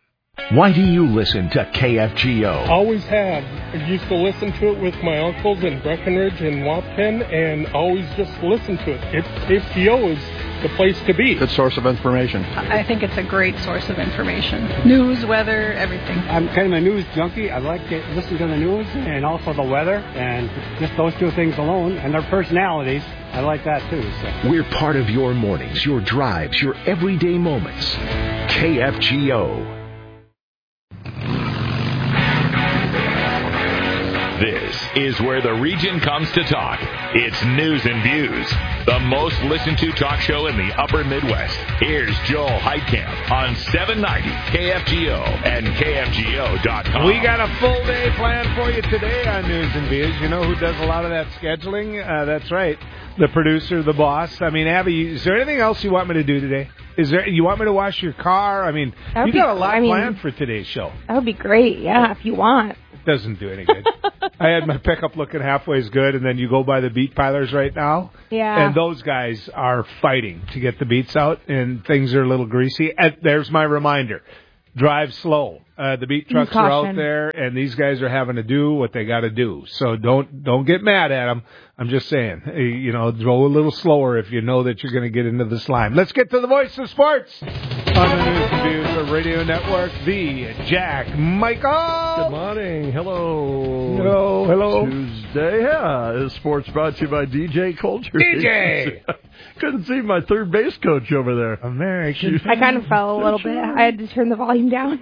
[SPEAKER 4] Why do you listen to K F G O?
[SPEAKER 5] Always have. I used to listen to it with my uncles in Breckenridge and Wapton, and always just listen to it. it K F G O is the place to be.
[SPEAKER 6] Good source of information.
[SPEAKER 7] I think it's a great source of information. News, weather, everything.
[SPEAKER 8] I'm kind of a news junkie. I like to listen to the news and also the weather, and just those two things alone, and their personalities. I like that too. So.
[SPEAKER 4] We're part of your mornings, your drives, your everyday moments. K F G O.
[SPEAKER 6] This is where the region comes to talk. It's News and Views, the most listened to talk show in the upper Midwest. Here's Joel Heitkamp on seven ninety K F G O and K F G O dot com.
[SPEAKER 18] We got a full day planned for you today on News and Views. You know who does a lot of that scheduling? Uh, that's right, the producer, the boss. I mean, Abby, is there anything else you want me to do today? Is there? You want me to wash your car? I mean,
[SPEAKER 9] That'd
[SPEAKER 18] you
[SPEAKER 9] be-
[SPEAKER 18] got a lot
[SPEAKER 9] I mean-
[SPEAKER 18] planned for today's show.
[SPEAKER 9] That would be great, yeah, if you want.
[SPEAKER 18] Doesn't do any good. I had my pickup looking halfway as good, and then you go by the beet pilers right now.
[SPEAKER 9] Yeah.
[SPEAKER 18] And those guys are fighting to get the beets out, and things are a little greasy. And there's my reminder. Drive slow. Uh, the beet trucks are out
[SPEAKER 9] Caution.
[SPEAKER 18] there, and these guys are having to do what they got to do. So don't don't get mad at them. I'm just saying, eh, you know, go a little slower if you know that you're going to get into the slime. Let's get to the voice of sports on the News and Views of Radio Network, the Jack Michael.
[SPEAKER 10] Good morning. Hello.
[SPEAKER 18] Hello, hello.
[SPEAKER 10] Tuesday. Yeah, this sports brought to you by D J Culture.
[SPEAKER 18] D J!
[SPEAKER 10] Couldn't see my third base coach over there.
[SPEAKER 18] American.
[SPEAKER 9] I kind of fell a little bit. I had to turn the volume down.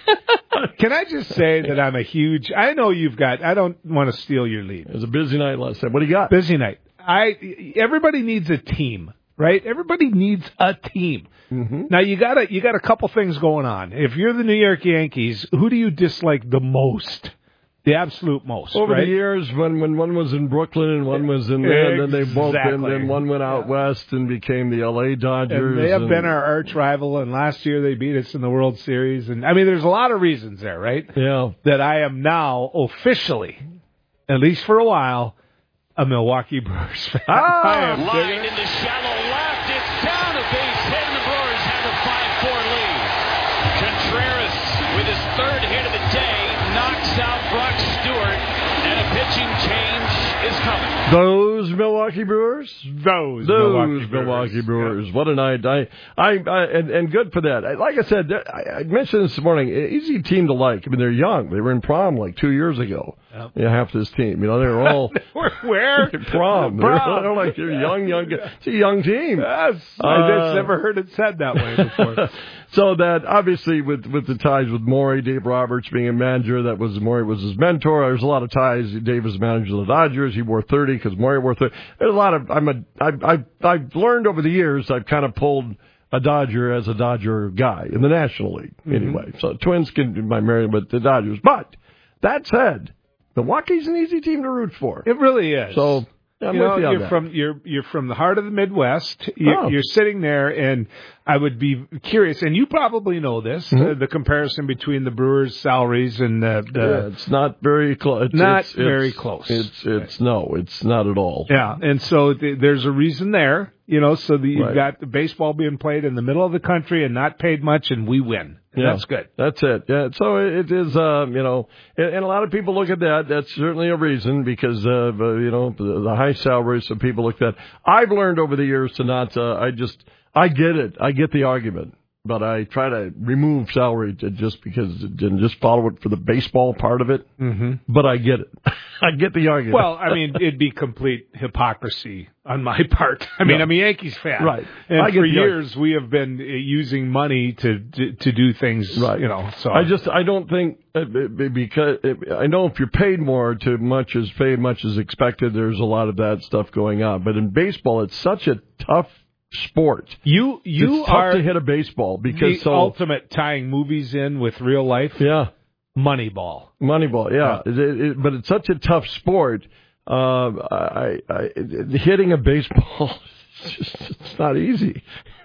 [SPEAKER 18] Can I just say that I'm a huge, I know you've got, I don't want to steal your lead.
[SPEAKER 10] It was a busy night last night. What do you got?
[SPEAKER 18] Busy night. I, everybody needs a team, right? Everybody needs a team.
[SPEAKER 10] Mm-hmm.
[SPEAKER 18] Now you got a, you got a couple things going on. If you're the New York Yankees, who do you dislike the most? The absolute most.
[SPEAKER 10] Over
[SPEAKER 18] right?
[SPEAKER 10] the years, when, when one was in Brooklyn and one was in there, and then they both been,
[SPEAKER 18] Exactly.
[SPEAKER 10] then one went out west and became the L A Dodgers.
[SPEAKER 18] And they have
[SPEAKER 10] and-
[SPEAKER 18] been our arch rival, and last year they beat us in the World Series. And I mean, there's a lot of reasons there, right?
[SPEAKER 10] Yeah.
[SPEAKER 18] That I am now officially, at least for a while, a Milwaukee Brewers fan.
[SPEAKER 10] Ah,
[SPEAKER 18] I am
[SPEAKER 12] Line
[SPEAKER 18] digging it.
[SPEAKER 12] into shallow left. It's down a base hit, and the Brewers have a five four lead. Contreras, with his third hit of the day, knocks out Brock Stewart, and a pitching change is coming.
[SPEAKER 10] Those Milwaukee Brewers?
[SPEAKER 18] Those,
[SPEAKER 10] Those
[SPEAKER 18] Milwaukee
[SPEAKER 10] Milwaukee,
[SPEAKER 18] Brewers.
[SPEAKER 10] Brewers. What a night. I, I, I and, and good for that. I- Like I said, I, I mentioned this morning, easy team to like. I mean, they're young. They were in prom like two years ago.
[SPEAKER 18] Yep.
[SPEAKER 10] Yeah, half this team. You know, they're all
[SPEAKER 18] Where?
[SPEAKER 10] prom. They're,
[SPEAKER 18] Prom.
[SPEAKER 10] they're like they're young, young. It's a young team.
[SPEAKER 18] Yes, I
[SPEAKER 10] Uh,
[SPEAKER 18] just never heard it said that way before.
[SPEAKER 10] So that obviously with with the ties with Morey, Dave Roberts being a manager, that was Morey was his mentor. There's a lot of ties. Dave was manager of the Dodgers. He wore thirty because Morey wore thirty. There's a lot of I'm a I I I've learned over the years. I've kind of pulled a Dodger as a Dodger guy in the National League anyway. So Twins can be my married, but the Dodgers. But that said, Milwaukee's an easy team to root for.
[SPEAKER 18] It really is.
[SPEAKER 10] So I'm
[SPEAKER 18] you
[SPEAKER 10] with
[SPEAKER 18] know,
[SPEAKER 10] you on
[SPEAKER 18] you're
[SPEAKER 10] that.
[SPEAKER 18] from you're you're from the heart of the Midwest. You're,
[SPEAKER 10] Oh.
[SPEAKER 18] you're sitting there, and I would be curious, and you probably know this:
[SPEAKER 10] Mhm.
[SPEAKER 18] uh, the comparison between the Brewers' salaries and uh, the
[SPEAKER 10] Yeah, it's not very close.
[SPEAKER 18] Not
[SPEAKER 10] it's,
[SPEAKER 18] very
[SPEAKER 10] it's-
[SPEAKER 18] close.
[SPEAKER 10] It's it's no, it's not at all.
[SPEAKER 18] yeah, and so th- there's a reason there, you know. So the, you've
[SPEAKER 10] Right.
[SPEAKER 18] got the baseball being played in the middle of the country and not paid much, and we win. And
[SPEAKER 10] Yeah,
[SPEAKER 18] that's good.
[SPEAKER 10] That's it. Yeah. So it is, um, you know, and, and a lot of people look at that. That's certainly a reason because, uh, uh, you know, the, the high salaries. So people look at that. I've learned over the years to not, uh, I just, I get it. I get the argument. But I try to remove salary to just because and just follow it for the baseball part of it.
[SPEAKER 18] Mm-hmm.
[SPEAKER 10] But I get it. I get the argument.
[SPEAKER 18] Well, I mean, it'd be complete hypocrisy on my part. I mean,
[SPEAKER 10] Yeah.
[SPEAKER 18] I'm a Yankees fan,
[SPEAKER 10] Right.
[SPEAKER 18] And
[SPEAKER 10] I get
[SPEAKER 18] for
[SPEAKER 10] the
[SPEAKER 18] years, we have been uh, using money to to, to do things,
[SPEAKER 10] Right.
[SPEAKER 18] you know. So
[SPEAKER 10] I just I don't think uh, b- because I know if you're paid more to much as paid much as expected, there's a lot of that stuff going on. But in baseball, it's such a tough sport.
[SPEAKER 18] You you
[SPEAKER 10] it's tough
[SPEAKER 18] are
[SPEAKER 10] to hit a baseball because
[SPEAKER 18] the
[SPEAKER 10] so
[SPEAKER 18] ultimate tying movies in with real life.
[SPEAKER 10] yeah,
[SPEAKER 18] Moneyball.
[SPEAKER 10] Moneyball. Yeah, It, it, but it's such a tough sport. Uh, I, I hitting a baseball. It's, just, it's not easy.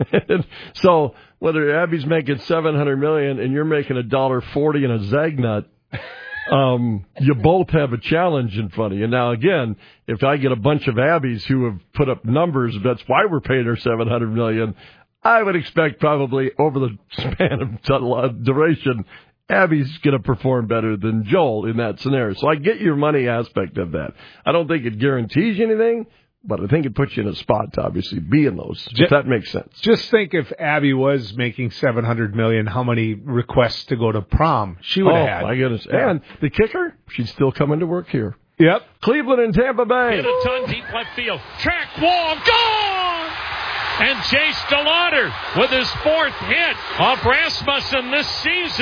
[SPEAKER 10] So whether Abby's making seven hundred million and you're making a dollar forty in a Zagnut, um, you both have a challenge in front of you. Now, again, if I get a bunch of Abbies who have put up numbers, that's why we're paying her seven hundred million. I would expect probably over the span of t- duration, Abby's going to perform better than Joel in that scenario. So I get your money aspect of that. I don't think it guarantees you anything, but I think it puts you in a spot to obviously be in those. If that makes sense.
[SPEAKER 18] Just think if Abby was making seven hundred million, how many requests to go to prom she would
[SPEAKER 10] oh,
[SPEAKER 18] have had.
[SPEAKER 10] my goodness.
[SPEAKER 18] Yeah.
[SPEAKER 10] And the kicker, she's still coming to work here.
[SPEAKER 18] Yep.
[SPEAKER 10] Cleveland and Tampa Bay.
[SPEAKER 12] Hit a ton deep left field. Track wall gone! And Chase DeLauder with his fourth hit off Rasmussen this season.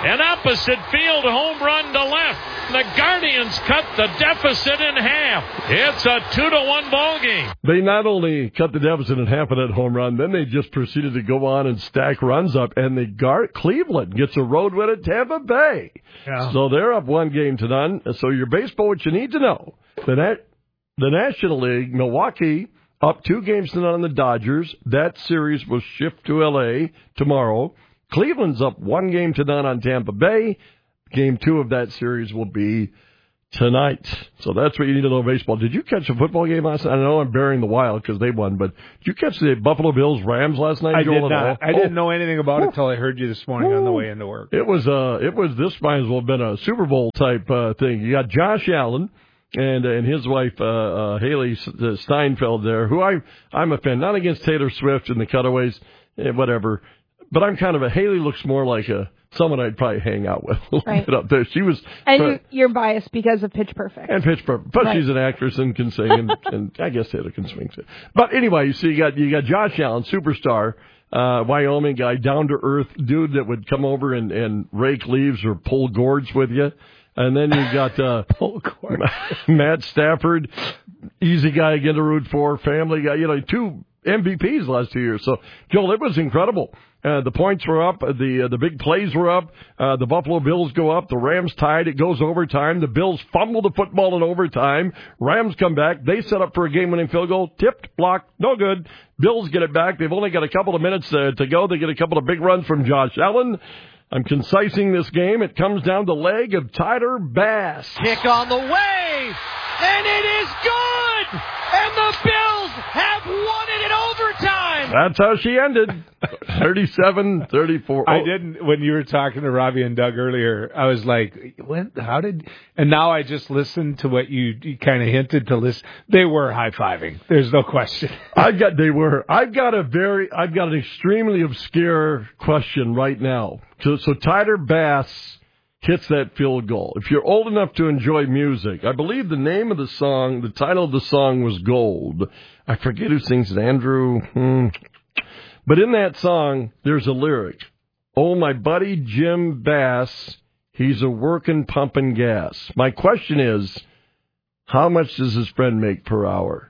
[SPEAKER 3] An opposite field home run to left. The Guardians cut the deficit in half. It's a two to one ball game.
[SPEAKER 10] They not only cut the deficit in half of that home run, then they just proceeded to go on and stack runs up, and the Gar- Cleveland gets a road win at Tampa Bay.
[SPEAKER 18] Yeah.
[SPEAKER 10] So they're up one game to none. So your baseball, what you need to know, the, Nat- the National League, Milwaukee, up two games to none on the Dodgers. That series will shift to L A tomorrow. Cleveland's up one game to none on Tampa Bay. Game two of that series will be tonight. So that's what you need to know baseball. Did you catch a football game last night? I know I'm burying the Wild because they won, but did you catch the Buffalo Bills Rams last night?
[SPEAKER 18] I
[SPEAKER 10] Joel,
[SPEAKER 18] did not. I
[SPEAKER 10] oh.
[SPEAKER 18] didn't know anything about
[SPEAKER 10] oh.
[SPEAKER 18] it until I heard you this morning oh. on the way into work.
[SPEAKER 10] It was uh, it was this might as well have been a Super Bowl type uh, thing. You got Josh Allen and and his wife uh, uh, Haley Steinfeld there, who I I'm a fan. Not against Taylor Swift and the Cutaways, eh, whatever. But I'm kind of a Haley looks more like a someone I'd probably hang out with a little
[SPEAKER 9] right.
[SPEAKER 10] bit up there. She was,
[SPEAKER 9] and
[SPEAKER 10] uh,
[SPEAKER 9] you're biased because of Pitch Perfect.
[SPEAKER 10] And Pitch Perfect, but
[SPEAKER 9] right.
[SPEAKER 10] she's an actress and can sing, and, and I guess Taylor can swing too. But anyway, you see, you got you got Josh Allen, superstar, uh, Wyoming guy, down to earth dude that would come over and, and rake leaves or pull gourds with you. And then you got uh, Matt Stafford, easy guy again to root for, family guy, you know, two M V Ps the last two years. So, Joel, it was incredible. Uh, the points were up. The uh, the big plays were up. Uh, the Buffalo Bills go up. The Rams tied. It goes overtime. The Bills fumble the football in overtime. Rams come back. They set up for a game-winning field goal. Tipped, blocked, no good. Bills get it back. They've only got a couple of minutes uh, to go. They get a couple of big runs from Josh Allen. I'm concising this game. It comes down to leg of Tyler Bass.
[SPEAKER 11] Kick on the way, and it is good! And the Bills have won it in overtime!
[SPEAKER 10] That's how she ended. thirty-seven thirty-four.
[SPEAKER 18] I didn't, when you were talking to Robbie and Doug earlier, I was like, when, how did, and now I just listened to what you, you kind of hinted to listen. They were high-fiving. There's no question.
[SPEAKER 10] I've got, they were, I've got a very, I've got an extremely obscure question right now. So, so Tyler Bass hits that field goal. If you're old enough to enjoy music, I believe the name of the song, the title of the song was Gold. I forget who sings it, Andrew. Hmm. But in that song, there's a lyric. Oh, my buddy Jim Bass, he's a working pumping gas. My question is, how much does his friend make per hour?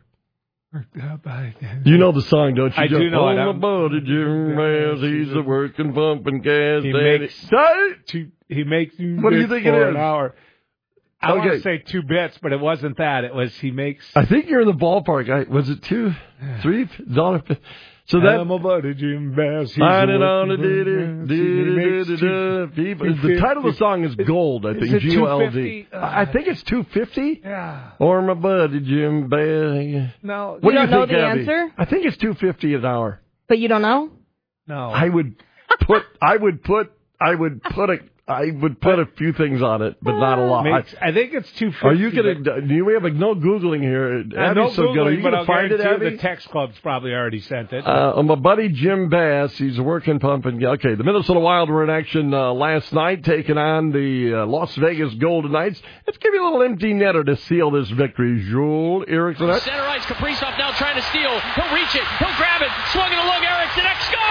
[SPEAKER 10] You know the song, don't you?
[SPEAKER 18] I do know
[SPEAKER 10] oh,
[SPEAKER 18] it.
[SPEAKER 10] Oh, my buddy Jim Bass, he's a working pumping gas.
[SPEAKER 18] He
[SPEAKER 10] Daddy.
[SPEAKER 18] makes, two, he makes
[SPEAKER 10] what do you think it is?
[SPEAKER 18] An hour. I
[SPEAKER 10] okay.
[SPEAKER 18] want to say two bits, but it wasn't that. It was he makes.
[SPEAKER 10] I think you're in the ballpark. I, was it two, three dollars? So that
[SPEAKER 18] I'm a buddy Jim Bass.
[SPEAKER 10] I did on a did it, did it, The title of the song is Gold. I think G O L D. I think it's two fifty.
[SPEAKER 18] Yeah.
[SPEAKER 10] Or my buddy Jim Bass.
[SPEAKER 18] No.
[SPEAKER 10] What
[SPEAKER 9] you
[SPEAKER 10] do
[SPEAKER 9] don't
[SPEAKER 10] you
[SPEAKER 9] know
[SPEAKER 10] think,
[SPEAKER 9] the
[SPEAKER 10] Abby?
[SPEAKER 9] answer?
[SPEAKER 10] I think it's two fifty an hour.
[SPEAKER 9] But you don't know?
[SPEAKER 18] No.
[SPEAKER 10] I would put. I would put. I would put a. I would put a few things on it, but not a lot.
[SPEAKER 18] Makes, I think it's two fifty.
[SPEAKER 10] Are you going to? Do we have a no googling here?
[SPEAKER 18] Uh, no
[SPEAKER 10] so good. Are you
[SPEAKER 18] but
[SPEAKER 10] going
[SPEAKER 18] I'll
[SPEAKER 10] to find it,
[SPEAKER 18] guarantee
[SPEAKER 10] Abby?
[SPEAKER 18] the text club's probably already sent it.
[SPEAKER 10] Uh, my buddy Jim Bass, he's working pumping. Okay, the Minnesota Wild were in action uh, last night, taking on the uh, Las Vegas Golden Knights. Let's give you a little empty netter to seal this victory. Joel Eriksson.
[SPEAKER 12] Center ice, Kaprizov now trying to steal. He'll reach it. He'll grab it. Swung and a look. Eriksson, X score!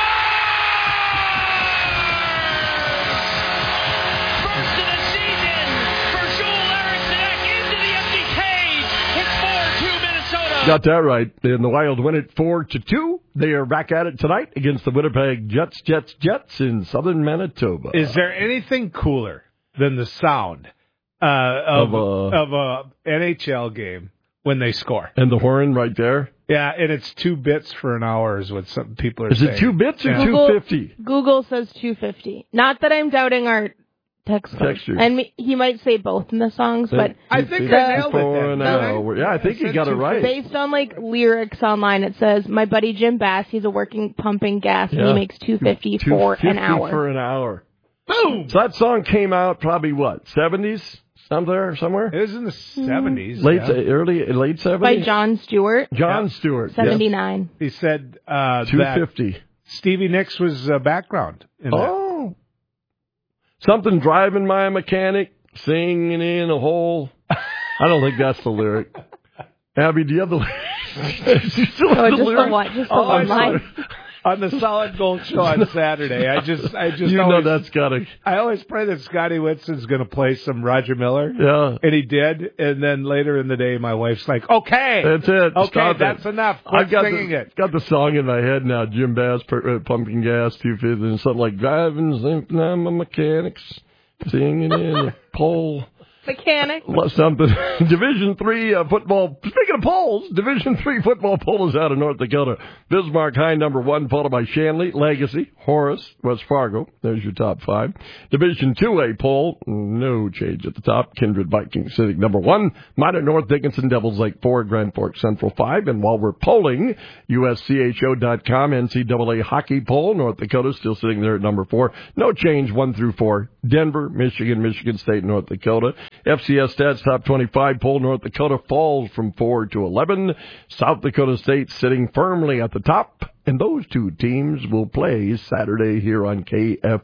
[SPEAKER 12] First of the season for Joel Eriksson into the empty cage. It's four two Minnesota.
[SPEAKER 10] Got that right. And the Wild win it four to two. They are back at it tonight against the Winnipeg Jets, Jets, Jets in southern Manitoba.
[SPEAKER 18] Is there anything cooler than the sound uh, of,
[SPEAKER 10] of, a,
[SPEAKER 18] of a N H L game when they score?
[SPEAKER 10] And the horn right there?
[SPEAKER 18] Yeah, and it's two bits for an hour is what some people are
[SPEAKER 10] is
[SPEAKER 18] saying.
[SPEAKER 10] Is it two bits or
[SPEAKER 18] yeah.
[SPEAKER 10] two fifty?
[SPEAKER 9] Google says two fifty. Not that I'm doubting our text code.
[SPEAKER 10] Textures.
[SPEAKER 9] And me, he might say both in the songs, but
[SPEAKER 18] I think
[SPEAKER 9] the,
[SPEAKER 18] I nailed it. Then.
[SPEAKER 10] Hour. Yeah, I think you got it right.
[SPEAKER 9] Based on like lyrics online, it says my buddy Jim Bass, he's a working pumping gas,
[SPEAKER 10] yeah.
[SPEAKER 9] and he makes two fifty for an hour.
[SPEAKER 10] For an hour. Boom. So that song came out probably what seventies. Somewhere, somewhere?
[SPEAKER 18] It was in the seventies.
[SPEAKER 10] Late,
[SPEAKER 18] yeah.
[SPEAKER 10] early, late seventies?
[SPEAKER 9] By John Stewart.
[SPEAKER 10] John
[SPEAKER 18] yeah.
[SPEAKER 10] Stewart.
[SPEAKER 9] seventy-nine.
[SPEAKER 18] He said uh,
[SPEAKER 10] two fifty.
[SPEAKER 18] Stevie Nicks was uh, background in
[SPEAKER 10] Oh. That. Something driving my mechanic, singing in a hole. I don't think that's the lyric. Abby, do you have the lyric? you still have
[SPEAKER 9] oh,
[SPEAKER 10] the
[SPEAKER 9] just
[SPEAKER 10] lyric?
[SPEAKER 9] the one, just the
[SPEAKER 10] oh,
[SPEAKER 9] one line.
[SPEAKER 18] on the Solid Gold Show on Saturday. I just, I just,
[SPEAKER 10] you
[SPEAKER 18] always,
[SPEAKER 10] know that's gotta.
[SPEAKER 18] I always pray that Scotty Whitson's going to play some Roger Miller.
[SPEAKER 10] Yeah,
[SPEAKER 18] and he did. And then later in the day, my wife's like, "Okay,
[SPEAKER 10] that's it.
[SPEAKER 18] Okay,
[SPEAKER 10] Stop
[SPEAKER 18] that's
[SPEAKER 10] it.
[SPEAKER 18] enough. Quit
[SPEAKER 10] I've got
[SPEAKER 18] singing
[SPEAKER 10] the,
[SPEAKER 18] it."
[SPEAKER 10] Got the song in my head now. Jim Bass, uh, Pumpkin Gas, two fifty, and something like driving, thinking I'm a mechanics, singing in a pole.
[SPEAKER 9] Mechanic.
[SPEAKER 10] Something. Division three uh, football. Speaking of polls, Division three football poll is out of North Dakota. Bismarck High number one, followed by Shanley, Legacy, Horace, West Fargo. There's your top five. Division two A poll, no change at the top. Kindred, Viking, Civic number one. Minor North, Dickinson, Devils Lake four, Grand Forks Central five. And while we're polling, U S C H O dot com N C double A hockey poll, North Dakota still sitting there at number four. No change, one through four. Denver, Michigan, Michigan State, North Dakota. F C S Stats Top twenty-five poll, North Dakota falls from four to eleven. South Dakota State sitting firmly at the top. And those two teams will play Saturday here on K F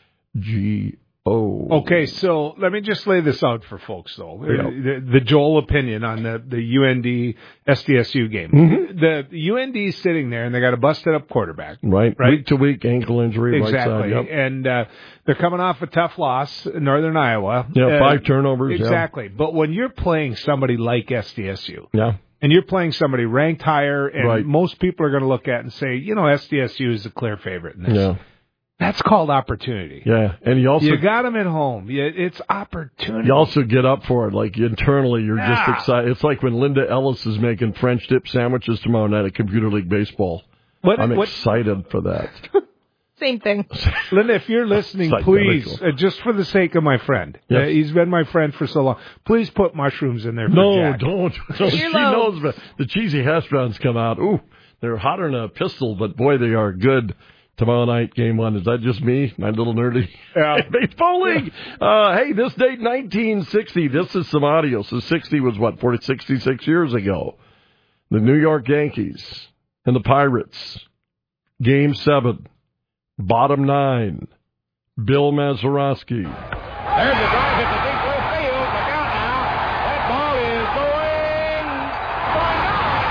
[SPEAKER 10] G O.
[SPEAKER 18] Okay, so let me just lay this out for folks, though.
[SPEAKER 10] Yeah.
[SPEAKER 18] The, the Joel opinion on the, the U N D S D S U game.
[SPEAKER 10] Mm-hmm.
[SPEAKER 18] The U N D is sitting there, and they got a busted-up quarterback.
[SPEAKER 10] Right.
[SPEAKER 18] right?
[SPEAKER 10] Week to week ankle injury.
[SPEAKER 18] Exactly.
[SPEAKER 10] Right side, yep.
[SPEAKER 18] And uh, they're coming off a tough loss in Northern Iowa.
[SPEAKER 10] Yeah,
[SPEAKER 18] uh,
[SPEAKER 10] five turnovers.
[SPEAKER 18] Exactly.
[SPEAKER 10] Yeah.
[SPEAKER 18] But when you're playing somebody like S D S U,
[SPEAKER 10] yeah.
[SPEAKER 18] and you're playing somebody ranked higher, and
[SPEAKER 10] right.
[SPEAKER 18] most people are going to look at and say, you know, S D S U is the clear favorite in this.
[SPEAKER 10] Yeah.
[SPEAKER 18] That's called opportunity.
[SPEAKER 10] Yeah, and you also
[SPEAKER 18] you got them at home. It's opportunity.
[SPEAKER 10] You also get up for it, like internally, you're
[SPEAKER 18] yeah.
[SPEAKER 10] just excited. It's like when Linda Ellis is making French dip sandwiches tomorrow night at Computer League Baseball.
[SPEAKER 18] What,
[SPEAKER 10] I'm
[SPEAKER 18] what,
[SPEAKER 10] excited for that.
[SPEAKER 9] Same thing.
[SPEAKER 18] Linda, if you're listening, please, uh, just for the sake of my friend, yes. uh, he's been my friend for so long, please put mushrooms in there for
[SPEAKER 10] no,
[SPEAKER 18] Jack.
[SPEAKER 10] don't. No, she knows, but the cheesy hash browns come out. Ooh, they're hotter than a pistol, but boy, they are good. Tomorrow night, game one. Is that just me, my little nerdy
[SPEAKER 18] yeah.
[SPEAKER 10] baseball league? Uh, hey, this date, nineteen sixty. This is some audio. So sixty was what, forty, sixty-six years ago. The New York Yankees and the Pirates. Game seven. Bottom nine. Bill Mazeroski.
[SPEAKER 13] There's a drive hit the deep left field. Look out now. That ball is going. Going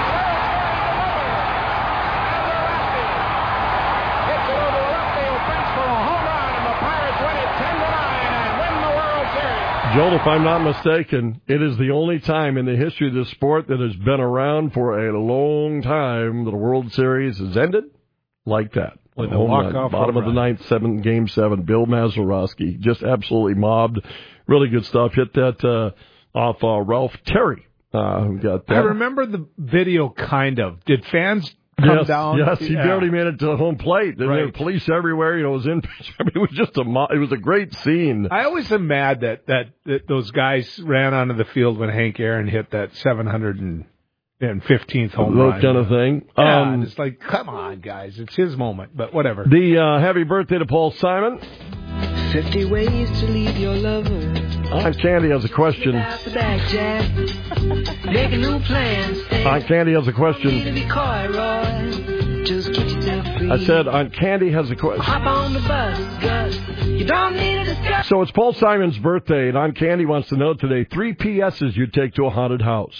[SPEAKER 13] down. Hits it over the left field fence for a home run, and the Pirates win it ten to nine and win the World Series.
[SPEAKER 10] Joel, if I'm not mistaken, it is the only time in the history of this sport that has been around for a long time that a World Series has ended like that.
[SPEAKER 18] With a walk-off
[SPEAKER 10] bottom of the ninth, seven, game seven. Bill Mazeroski just absolutely mobbed. Really good stuff. Hit that uh, off uh, Ralph Terry. Uh, who got that.
[SPEAKER 18] I remember the video, kind of. Did fans come
[SPEAKER 10] yes,
[SPEAKER 18] down?
[SPEAKER 10] Yes, he
[SPEAKER 18] yeah.
[SPEAKER 10] barely made it to home plate. There
[SPEAKER 18] right.
[SPEAKER 10] were police everywhere. You know, it was in. I mean, it was just a. Mo- it was a great scene.
[SPEAKER 18] I always am mad that, that that those guys ran onto the field when Hank Aaron hit that seven hundred fifteenth home
[SPEAKER 10] Those
[SPEAKER 18] run.
[SPEAKER 10] kind of thing.
[SPEAKER 18] Yeah,
[SPEAKER 10] Um,
[SPEAKER 18] it's like, come on, guys. It's his moment, but whatever.
[SPEAKER 10] The uh, happy birthday to Paul Simon.
[SPEAKER 14] Fifty ways to leave your lover.
[SPEAKER 10] Aunt Candy has a question.
[SPEAKER 14] Back, Jack. Make a new plan.
[SPEAKER 10] Aunt Candy has a question.
[SPEAKER 14] Be coy, Roy. Just get yourself free.
[SPEAKER 10] I said Aunt Candy has a question.
[SPEAKER 14] Hop on the bus, Gus. You don't need to discuss.
[SPEAKER 10] So it's Paul Simon's birthday, and Aunt Candy wants to know today three P S's you'd take to a haunted house.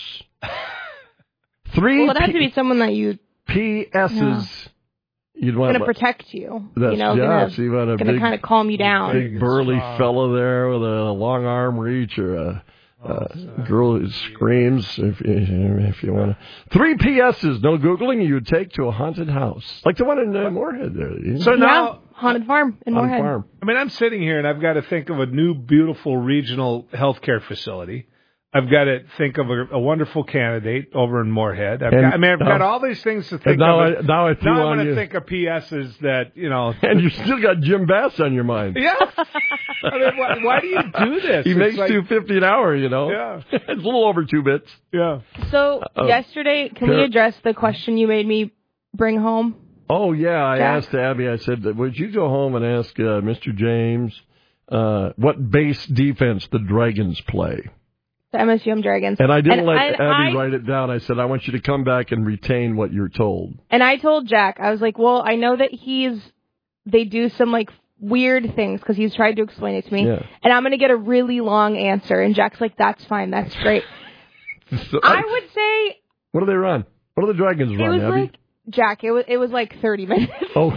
[SPEAKER 10] Three
[SPEAKER 9] well, it has to be someone that you
[SPEAKER 10] P S's yeah. you'd want
[SPEAKER 9] going to protect you.
[SPEAKER 10] That's,
[SPEAKER 9] you know,
[SPEAKER 10] yeah,
[SPEAKER 9] gonna,
[SPEAKER 10] so you want a
[SPEAKER 9] gonna
[SPEAKER 10] big,
[SPEAKER 9] kind of calm you down.
[SPEAKER 10] Big burly uh, fella there with a long arm reach, or a, oh, a girl who screams. If you, if you want to, three P S's, no googling. You'd take to a haunted house, like the one in uh, Moorhead there.
[SPEAKER 18] So
[SPEAKER 9] yeah,
[SPEAKER 18] now.
[SPEAKER 9] Haunted Farm in
[SPEAKER 10] haunted
[SPEAKER 9] Moorhead.
[SPEAKER 10] Farm.
[SPEAKER 18] I mean, I'm sitting here and I've got to think of a new, beautiful regional healthcare facility. I've got to think of a, a wonderful candidate over in Moorhead. I've
[SPEAKER 10] and,
[SPEAKER 18] got, I mean, I've
[SPEAKER 10] uh,
[SPEAKER 18] got all these things to think
[SPEAKER 10] now
[SPEAKER 18] of.
[SPEAKER 10] I, now I threw
[SPEAKER 18] now
[SPEAKER 10] on
[SPEAKER 18] I'm going
[SPEAKER 10] you.
[SPEAKER 18] to think of P S's that, you know.
[SPEAKER 10] And you still got Jim Bass on your mind.
[SPEAKER 18] Yeah. I mean, why, why do you do this?
[SPEAKER 10] He
[SPEAKER 18] it's
[SPEAKER 10] makes
[SPEAKER 18] like,
[SPEAKER 10] two fifty an hour, you know.
[SPEAKER 18] Yeah.
[SPEAKER 10] It's a little over two bits.
[SPEAKER 18] Yeah.
[SPEAKER 9] So
[SPEAKER 10] Uh-oh.
[SPEAKER 9] yesterday, can we address the question you made me bring home?
[SPEAKER 10] Oh, yeah. I
[SPEAKER 9] Jack?
[SPEAKER 10] asked Abby, I said, would you go home and ask uh, Mister James uh, what base defense the Dragons play?
[SPEAKER 9] The M S U M Dragons.
[SPEAKER 10] And I didn't
[SPEAKER 9] and
[SPEAKER 10] let
[SPEAKER 9] I,
[SPEAKER 10] Abby
[SPEAKER 9] I,
[SPEAKER 10] write it down. I said, I want you to come back and retain what you're told.
[SPEAKER 9] And I told Jack, I was like, well, I know that he's, they do some like weird things because he's tried to explain it to me.
[SPEAKER 10] Yeah.
[SPEAKER 9] And I'm going to get a really long answer. And Jack's like, that's fine. That's great.
[SPEAKER 10] so,
[SPEAKER 9] I would say.
[SPEAKER 10] What do they run? What do the Dragons
[SPEAKER 9] it
[SPEAKER 10] run,
[SPEAKER 9] was
[SPEAKER 10] Abby?
[SPEAKER 9] like Jack, it was it was like thirty minutes.
[SPEAKER 10] Oh, Joe,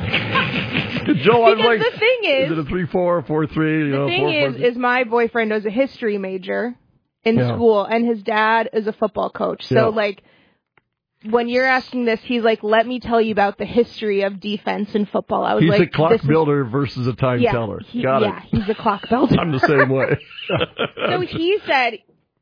[SPEAKER 10] I'm
[SPEAKER 9] Because
[SPEAKER 10] like,
[SPEAKER 9] the thing is-
[SPEAKER 10] is it a three four, four three? You
[SPEAKER 9] The
[SPEAKER 10] know,
[SPEAKER 9] thing
[SPEAKER 10] four,
[SPEAKER 9] is,
[SPEAKER 10] four,
[SPEAKER 9] is my boyfriend was a history major in
[SPEAKER 10] Yeah.
[SPEAKER 9] school, and his dad is a football coach. So,
[SPEAKER 10] Yeah.
[SPEAKER 9] like, when you're asking this, he's like, "Let me tell you about the history of defense in football." I was
[SPEAKER 10] He's
[SPEAKER 9] like,
[SPEAKER 10] a clock
[SPEAKER 9] this is-
[SPEAKER 10] builder versus a time
[SPEAKER 9] yeah,
[SPEAKER 10] teller.
[SPEAKER 9] he-
[SPEAKER 10] Got
[SPEAKER 9] yeah,
[SPEAKER 10] it.
[SPEAKER 9] he's a clock builder.
[SPEAKER 10] I'm the same way.
[SPEAKER 9] So he said,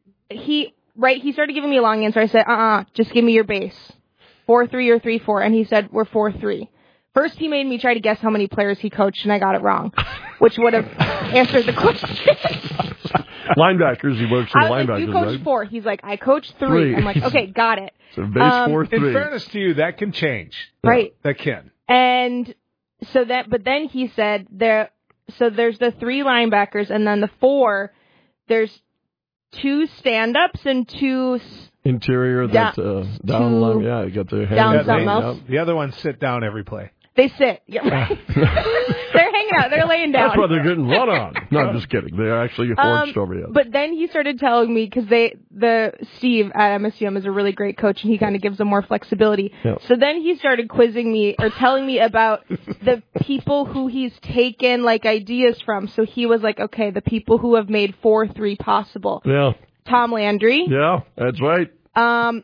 [SPEAKER 9] he right, he started giving me a long answer. I said, "Uh, uh just give me your base, four three or three four," and he said, "We're four three." First, he made me try to guess how many players he coached, and I got it wrong, which would have answered the question.
[SPEAKER 10] Linebackers, he works for
[SPEAKER 9] I
[SPEAKER 10] the
[SPEAKER 9] was like,
[SPEAKER 10] linebackers,
[SPEAKER 9] "You coached
[SPEAKER 10] right?
[SPEAKER 9] four." He's like, "I coached three."
[SPEAKER 18] Three.
[SPEAKER 9] I'm like, "Okay, got it."
[SPEAKER 10] So base
[SPEAKER 9] Um,
[SPEAKER 10] four
[SPEAKER 18] In
[SPEAKER 10] three.
[SPEAKER 18] fairness to you, that can change.
[SPEAKER 9] Right.
[SPEAKER 18] That can.
[SPEAKER 9] And so that, but then he said there. So there's the three linebackers, and then the four. There's two stand-ups and two. s-
[SPEAKER 10] Interior, that
[SPEAKER 9] Down-
[SPEAKER 10] uh, down
[SPEAKER 9] two-
[SPEAKER 10] along, yeah, you got their hands
[SPEAKER 9] down
[SPEAKER 10] down,
[SPEAKER 9] something
[SPEAKER 10] down.
[SPEAKER 9] else.
[SPEAKER 18] The other ones sit down every play.
[SPEAKER 9] They sit. Yeah, right. They're hanging out. They're laying down.
[SPEAKER 10] That's why they're getting run on. No, I'm just kidding. They're actually horched over you.
[SPEAKER 9] But then he started telling me, because they, the Steve at M S U M is a really great coach, and he kind of gives them more flexibility.
[SPEAKER 10] Yeah.
[SPEAKER 9] So then he started quizzing me or telling me about the people who he's taken like ideas from. So he was like, okay, the people who have made four three possible.
[SPEAKER 10] Yeah.
[SPEAKER 9] Tom Landry.
[SPEAKER 10] Yeah, that's right.
[SPEAKER 9] Um,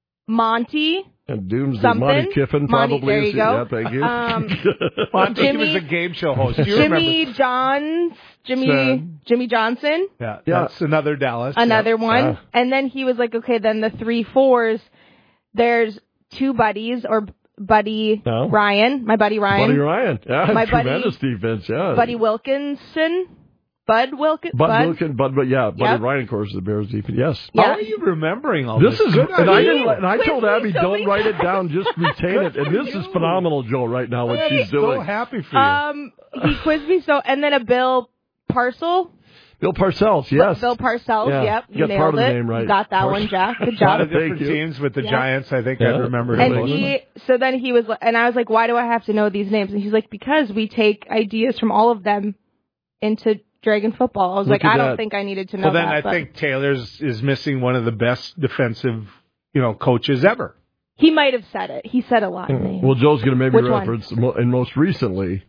[SPEAKER 9] Monty.
[SPEAKER 10] And Doomsday,
[SPEAKER 9] Something.
[SPEAKER 10] Monty Kiffin
[SPEAKER 9] Monty,
[SPEAKER 10] probably.
[SPEAKER 9] there
[SPEAKER 10] is-
[SPEAKER 9] you go.
[SPEAKER 10] Yeah, thank you.
[SPEAKER 9] Um,
[SPEAKER 18] Monty
[SPEAKER 9] Jimmy-
[SPEAKER 18] was a game show host. Do you
[SPEAKER 9] Jimmy
[SPEAKER 18] remember?
[SPEAKER 9] Johns. Jimmy
[SPEAKER 18] Son.
[SPEAKER 9] Jimmy Johnson.
[SPEAKER 18] Yeah,
[SPEAKER 10] Yeah.
[SPEAKER 18] that's another Dallas.
[SPEAKER 9] Another
[SPEAKER 18] Yeah.
[SPEAKER 9] one.
[SPEAKER 10] Yeah.
[SPEAKER 9] And then he was like, okay, then the three fours, there's two buddies, or Buddy
[SPEAKER 10] No.
[SPEAKER 9] Ryan, my buddy Ryan.
[SPEAKER 10] Buddy Ryan. Yeah,
[SPEAKER 9] My buddy-
[SPEAKER 10] tremendous defense, yeah.
[SPEAKER 9] Buddy Wilkinson. Bud Wilkin.
[SPEAKER 10] Bud Wilkin, Bud, but yeah, Buddy
[SPEAKER 9] Yep.
[SPEAKER 10] Ryan, of course, is the Bears defense. Yes.
[SPEAKER 9] Yeah.
[SPEAKER 18] How are you remembering all
[SPEAKER 10] This
[SPEAKER 18] this?
[SPEAKER 10] is,
[SPEAKER 18] Good
[SPEAKER 10] and I,
[SPEAKER 18] idea.
[SPEAKER 10] didn't, and I told
[SPEAKER 9] Quiz me
[SPEAKER 10] Abby,
[SPEAKER 9] so
[SPEAKER 10] don't
[SPEAKER 9] we
[SPEAKER 10] write
[SPEAKER 9] can-
[SPEAKER 10] it down, just retain it. And this is phenomenal, Joe, right now, what she's
[SPEAKER 18] so
[SPEAKER 10] doing.
[SPEAKER 18] happy for you.
[SPEAKER 9] Um, he quizzed me so, and then a Bill Parcel.
[SPEAKER 10] Bill Parcells, yes.
[SPEAKER 9] Bill Parcells,
[SPEAKER 10] Yeah.
[SPEAKER 9] yep.
[SPEAKER 10] You got
[SPEAKER 9] nailed
[SPEAKER 10] part of the
[SPEAKER 9] it.
[SPEAKER 10] name right.
[SPEAKER 9] You got that
[SPEAKER 10] Par-
[SPEAKER 9] one, Jack. Good
[SPEAKER 18] a lot
[SPEAKER 9] job.
[SPEAKER 18] of different
[SPEAKER 10] Thank you.
[SPEAKER 18] teams with the
[SPEAKER 9] Yeah.
[SPEAKER 18] Giants. I think
[SPEAKER 10] Yeah.
[SPEAKER 18] I remember.
[SPEAKER 9] And
[SPEAKER 18] most of them.
[SPEAKER 9] he, so then he was, and I was like, why do I have to know these names? And he's like, because we take ideas from all of them into Dragon football. I was
[SPEAKER 10] Look
[SPEAKER 9] like,
[SPEAKER 10] at
[SPEAKER 9] I don't
[SPEAKER 10] that.
[SPEAKER 9] think I needed to know
[SPEAKER 18] Well, then
[SPEAKER 9] that.
[SPEAKER 18] I
[SPEAKER 9] but
[SPEAKER 18] think Taylor's is missing one of the best defensive, you know, coaches ever.
[SPEAKER 9] he might have said it. He said a lot of names.
[SPEAKER 10] Well, Joe's going to maybe
[SPEAKER 9] Which one?
[SPEAKER 10] reference, mo- and most recently,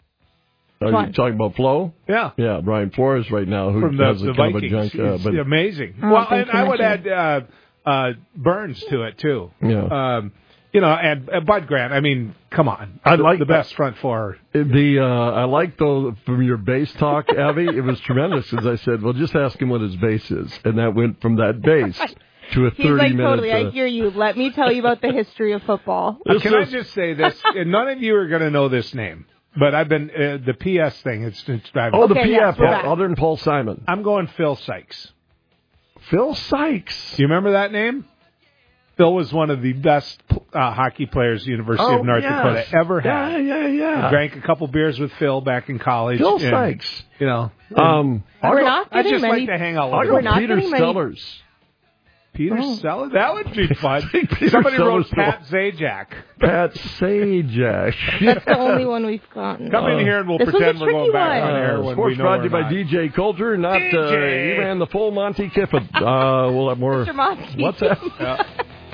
[SPEAKER 10] are
[SPEAKER 9] Which
[SPEAKER 10] you
[SPEAKER 9] one?
[SPEAKER 10] talking about Flo?
[SPEAKER 18] Yeah.
[SPEAKER 10] Yeah, Brian Flores right now, who
[SPEAKER 18] From the,
[SPEAKER 10] has a
[SPEAKER 18] the
[SPEAKER 10] kind
[SPEAKER 18] Vikings.
[SPEAKER 10] of a junk. Uh,
[SPEAKER 18] It's
[SPEAKER 10] but
[SPEAKER 18] amazing.
[SPEAKER 9] Oh,
[SPEAKER 18] well,
[SPEAKER 9] thank
[SPEAKER 18] and
[SPEAKER 9] you,
[SPEAKER 18] I would
[SPEAKER 9] Mitchell.
[SPEAKER 18] add uh, uh, Burns to it, too.
[SPEAKER 10] yeah.
[SPEAKER 18] Um, you know, and uh, Bud Grant. I mean, come on.
[SPEAKER 10] I
[SPEAKER 18] The-
[SPEAKER 10] like
[SPEAKER 18] the best front four.
[SPEAKER 10] The uh, I like though from your base talk, Abby. It was tremendous because I said, "Well, just ask him what his base is," and that went from that base to a
[SPEAKER 9] He's
[SPEAKER 10] thirty
[SPEAKER 9] like,
[SPEAKER 10] minute.
[SPEAKER 9] totally, I
[SPEAKER 10] uh,
[SPEAKER 9] hear you. Let me tell you about the history of football.
[SPEAKER 10] This
[SPEAKER 18] Can I
[SPEAKER 10] is-
[SPEAKER 18] just say this? And none of you are going to know this name, but I've been uh, the P S thing. It's, it's driving.
[SPEAKER 10] oh, the
[SPEAKER 9] Okay,
[SPEAKER 10] P
[SPEAKER 9] yes,
[SPEAKER 10] F,
[SPEAKER 9] we're back.
[SPEAKER 10] other than Paul Simon,
[SPEAKER 18] I'm going Phil Sykes.
[SPEAKER 10] Phil Sykes.
[SPEAKER 18] Do you remember that name? Phil was one of the best uh, hockey players the University
[SPEAKER 10] Oh,
[SPEAKER 18] of North
[SPEAKER 10] yes.
[SPEAKER 18] Dakota ever
[SPEAKER 10] Yeah,
[SPEAKER 18] had.
[SPEAKER 10] yeah, yeah.
[SPEAKER 18] Drank a couple beers with Phil back in college.
[SPEAKER 10] Phil
[SPEAKER 18] and,
[SPEAKER 10] Sykes.
[SPEAKER 18] You know,
[SPEAKER 10] Um,
[SPEAKER 18] I'll
[SPEAKER 9] We're
[SPEAKER 18] go-
[SPEAKER 9] not
[SPEAKER 18] I
[SPEAKER 9] getting
[SPEAKER 18] just
[SPEAKER 9] many-
[SPEAKER 18] like to hang out
[SPEAKER 10] I'll
[SPEAKER 18] with
[SPEAKER 10] go
[SPEAKER 9] We're not
[SPEAKER 10] Peter
[SPEAKER 9] getting many-
[SPEAKER 10] Sellers.
[SPEAKER 18] Peter
[SPEAKER 9] Oh.
[SPEAKER 18] Stella. That would be fun.
[SPEAKER 10] Peter
[SPEAKER 18] Somebody wrote
[SPEAKER 10] Sellers.
[SPEAKER 18] Pat Zajac.
[SPEAKER 10] Pat Sajak.
[SPEAKER 9] That's the only one we've gotten.
[SPEAKER 18] Come in here and we'll
[SPEAKER 9] This was a
[SPEAKER 18] pretend we're going
[SPEAKER 9] tricky
[SPEAKER 18] back
[SPEAKER 9] one.
[SPEAKER 18] on air
[SPEAKER 10] Uh,
[SPEAKER 18] when
[SPEAKER 10] sports
[SPEAKER 18] we know
[SPEAKER 10] brought to you
[SPEAKER 18] we're
[SPEAKER 10] by
[SPEAKER 18] not.
[SPEAKER 10] D J Coulter, not uh,
[SPEAKER 18] D J.
[SPEAKER 10] he ran the full Monty Kiffin. Uh, we'll have more.
[SPEAKER 9] Mister Monty.
[SPEAKER 10] What's that?
[SPEAKER 18] Yeah.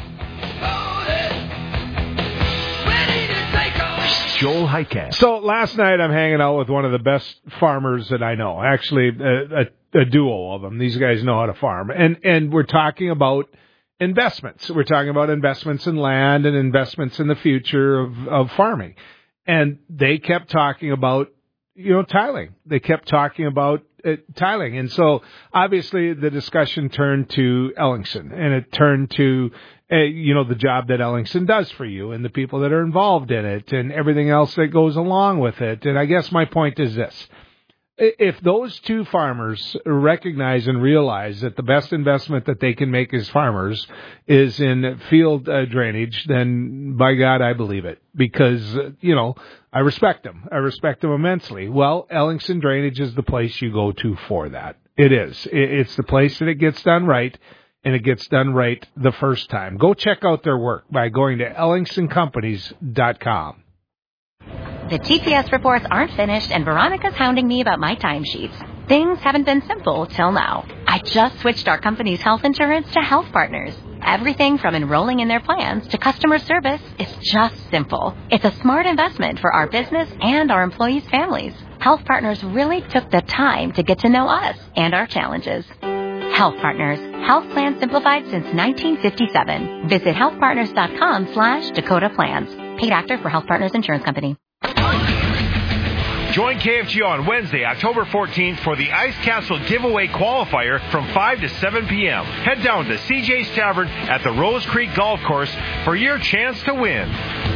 [SPEAKER 4] Joel Heitkamp.
[SPEAKER 18] So last night I'm hanging out with one of the best farmers that I know. Actually, a, a, a duo of them. These guys know how to farm, and and we're talking about investments. We're talking about investments in land and investments in the future of of farming. And they kept talking about, you know, tiling. They kept talking about uh, tiling, and so obviously the discussion turned to Ellingson, and it turned to uh, you know, the job that Ellingson does for you and the people that are involved in it and everything else that goes along with it. And I guess my point is this. If those two farmers recognize and realize that the best investment that they can make as farmers is in field uh, drainage, then by God, I believe it. Because, uh, you know, I respect them. I respect them immensely. Well, Ellingson Drainage is the place you go to for that. It is. It- It's the place that it gets done right. And it gets done right the first time. Go check out their work by going to ellingson companies dot com.
[SPEAKER 15] The T P S reports aren't finished, and Veronica's hounding me about my timesheets. Things haven't been simple till now. I just switched our company's health insurance to Health Partners. Everything from enrolling in their plans to customer service is just simple. It's a smart investment for our business and our employees' families. Health Partners really took the time to get to know us and our challenges. Health Partners, health plans simplified since nineteen fifty-seven. Visit healthpartners.com slash Dakota Plans. Paid actor for Health Partners Insurance Company.
[SPEAKER 16] Join K F G O on Wednesday, October fourteenth for the Ice Castle Giveaway Qualifier from five to seven p.m. Head down to C J's Tavern at the Rose Creek Golf Course for your chance to win.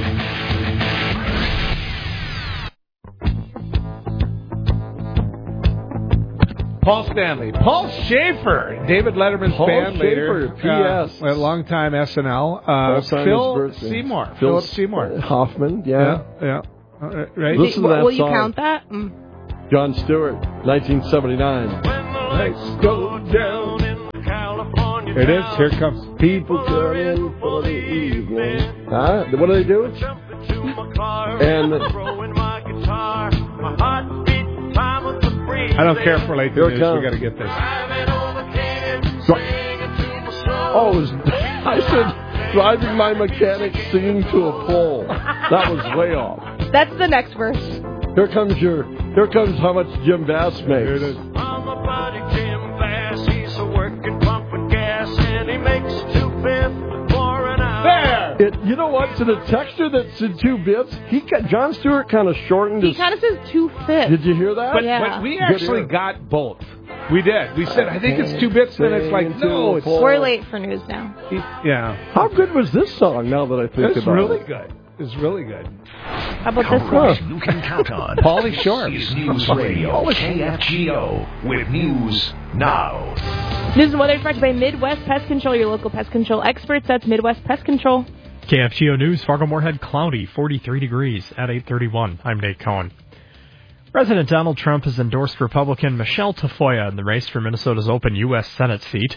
[SPEAKER 18] Paul Stanley. Paul Schaefer, David Letterman's
[SPEAKER 10] Paul
[SPEAKER 18] band leader.
[SPEAKER 10] Schaefer, P S.
[SPEAKER 18] Uh, a longtime S N L. Uh, Phil Seymour.
[SPEAKER 10] Phil
[SPEAKER 18] Philip Seymour.
[SPEAKER 10] Hoffman, yeah.
[SPEAKER 18] Yeah, yeah. Uh, right.
[SPEAKER 10] Listen to that
[SPEAKER 9] Will you
[SPEAKER 10] song.
[SPEAKER 9] count that? Mm.
[SPEAKER 10] John Stewart, nineteen seventy-nine.
[SPEAKER 18] Let's go down in California. Here it is. Here it comes.
[SPEAKER 10] People come in for the evening. Huh? What do they do? And
[SPEAKER 18] I don't care if we're late to
[SPEAKER 10] Here
[SPEAKER 18] news.
[SPEAKER 10] it comes.
[SPEAKER 18] We got to get this.
[SPEAKER 10] Oh, it was, I said, driving my mechanic singing to a pole. That was way off.
[SPEAKER 9] That's the next verse.
[SPEAKER 10] Here comes your, here comes how much Jim Bass makes.
[SPEAKER 18] Here it is. There!
[SPEAKER 10] It, you know what? To the texture that's in two bits, he got, John Stewart kind of shortened
[SPEAKER 9] He
[SPEAKER 10] his...
[SPEAKER 9] kind of says two fifths.
[SPEAKER 10] Did you hear that?
[SPEAKER 18] But,
[SPEAKER 9] Yeah.
[SPEAKER 18] but we
[SPEAKER 10] Good
[SPEAKER 18] actually
[SPEAKER 10] ear.
[SPEAKER 18] got both. We did. We said, I think it's two bits, and then it's like, no, it's...
[SPEAKER 9] We're late for news now.
[SPEAKER 18] Yeah.
[SPEAKER 10] How good was this song, now that I think
[SPEAKER 18] It's
[SPEAKER 10] about
[SPEAKER 18] really
[SPEAKER 10] it?
[SPEAKER 18] good. It's really good.
[SPEAKER 9] How about this
[SPEAKER 4] Coverage
[SPEAKER 9] one?
[SPEAKER 4] you can count on.
[SPEAKER 18] Pauly Shore.
[SPEAKER 4] Is News Radio K F G O with News Now.
[SPEAKER 9] News and weather is brought to you by Midwest Pest Control, your local pest control experts. That's Midwest Pest Control.
[SPEAKER 17] K F G O News, Fargo-Moorhead, cloudy, forty-three degrees at eight thirty-one. I'm Nate Cohen. President Donald Trump has endorsed Republican Michelle Tafoya in the race for Minnesota's open U S Senate seat.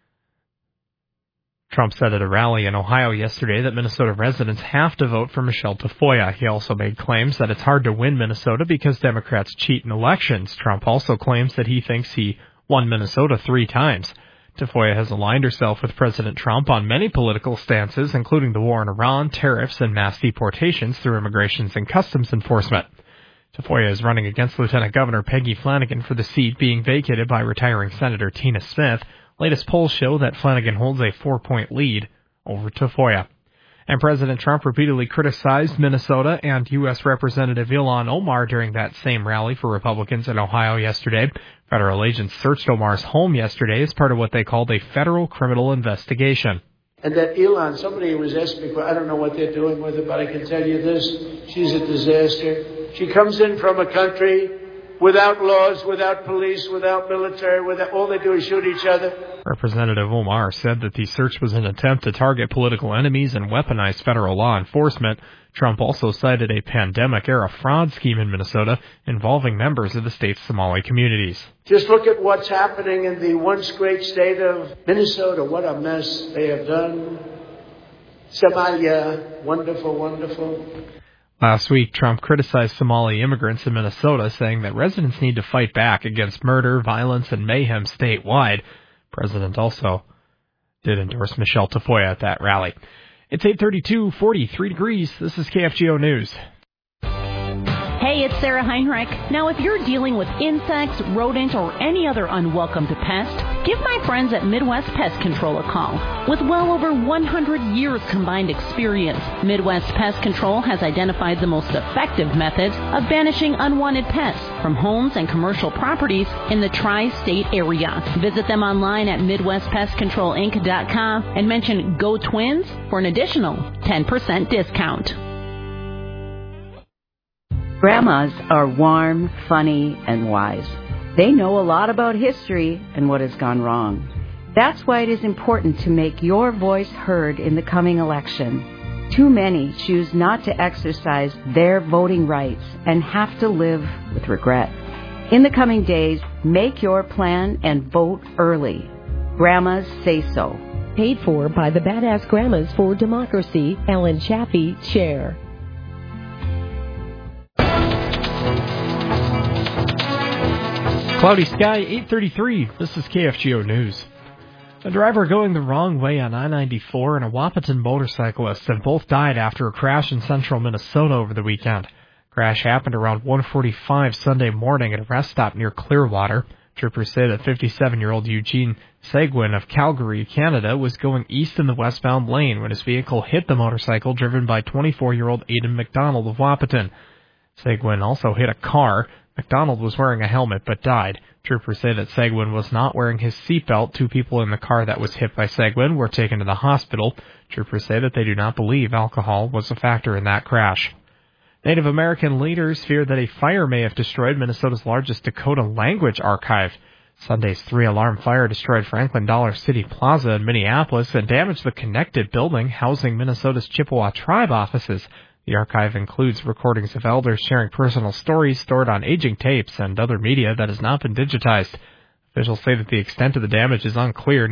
[SPEAKER 17] Trump said at a rally in Ohio yesterday that Minnesota residents have to vote for Michelle Tafoya. He also made claims that it's hard to win Minnesota because Democrats cheat in elections. Trump also claims that he thinks he won Minnesota three times. Tafoya has aligned herself with President Trump on many political stances, including the war in Iran, tariffs, and mass deportations through immigrations and customs enforcement. Tafoya is running against Lieutenant Governor Peggy Flanagan for the seat being vacated by retiring Senator Tina Smith. Latest polls show that Flanagan holds a four-point lead over Tafoya. And President Trump repeatedly criticized Minnesota and U S Representative Ilhan Omar during that same rally for Republicans in Ohio yesterday. Federal agents searched Omar's home yesterday as part of what they called a federal criminal investigation.
[SPEAKER 19] And that Ilhan, somebody was asking me, I don't know what they're doing with her, but I can tell you this, she's a disaster. She comes in from a country without laws, without police, without military, without, all they do is shoot each other.
[SPEAKER 17] Representative Omar said that the search was an attempt to target political enemies and weaponize federal law enforcement. Trump also cited a pandemic-era fraud scheme in Minnesota involving members of the state's Somali communities.
[SPEAKER 19] Just look at what's happening in the once great state of Minnesota. What a mess they have done. Somalia, wonderful, wonderful.
[SPEAKER 17] Last week, Trump criticized Somali immigrants in Minnesota, saying that residents need to fight back against murder, violence, and mayhem statewide. The president also did endorse Michelle Tafoya at that rally. It's eight thirty-two, forty-three degrees. This is K F G O News.
[SPEAKER 20] Hey, it's Sarah Heinrich. Now, if you're dealing with insects, rodent, or any other unwelcome pest, give my friends at Midwest Pest Control a call. With well over one hundred years combined experience, Midwest Pest Control has identified the most effective methods of banishing unwanted pests from homes and commercial properties in the tri-state area. Visit them online at Midwest Pest Control Inc dot com and mention Go Twins for an additional ten percent discount.
[SPEAKER 21] Grandmas are warm, funny, and wise. They know a lot about history and what has gone wrong. That's why it is important to make your voice heard in the coming election. Too many choose not to exercise their voting rights and have to live with regret. In the coming days, make your plan and vote early. Grandmas say so.
[SPEAKER 22] Paid for by the Badass Grandmas for Democracy, Ellen Chaffee, Chair.
[SPEAKER 17] Cloudy sky, eight thirty-three. This is K F G O News. A driver going the wrong way on I ninety-four and a Wahpeton motorcyclist have both died after a crash in central Minnesota over the weekend. Crash happened around one forty-five Sunday morning at a rest stop near Clearwater. Troopers say that fifty-seven-year-old Eugene Seguin of Calgary, Canada, was going east in the westbound lane when his vehicle hit the motorcycle driven by twenty-four-year-old Aidan McDonald of Wahpeton. Seguin also hit a car. McDonald was wearing a helmet but died. Troopers say that Seguin was not wearing his seatbelt. Two people in the car that was hit by Seguin were taken to the hospital. Troopers say that they do not believe alcohol was a factor in that crash. Native American leaders fear that a fire may have destroyed Minnesota's largest Dakota language archive. Sunday's three-alarm fire destroyed Franklin Dollar City Plaza in Minneapolis and damaged the connected building housing Minnesota's Chippewa tribe offices. The archive includes recordings of elders sharing personal stories stored on aging tapes and other media that has not been digitized. Officials say that the extent of the damage is unclear.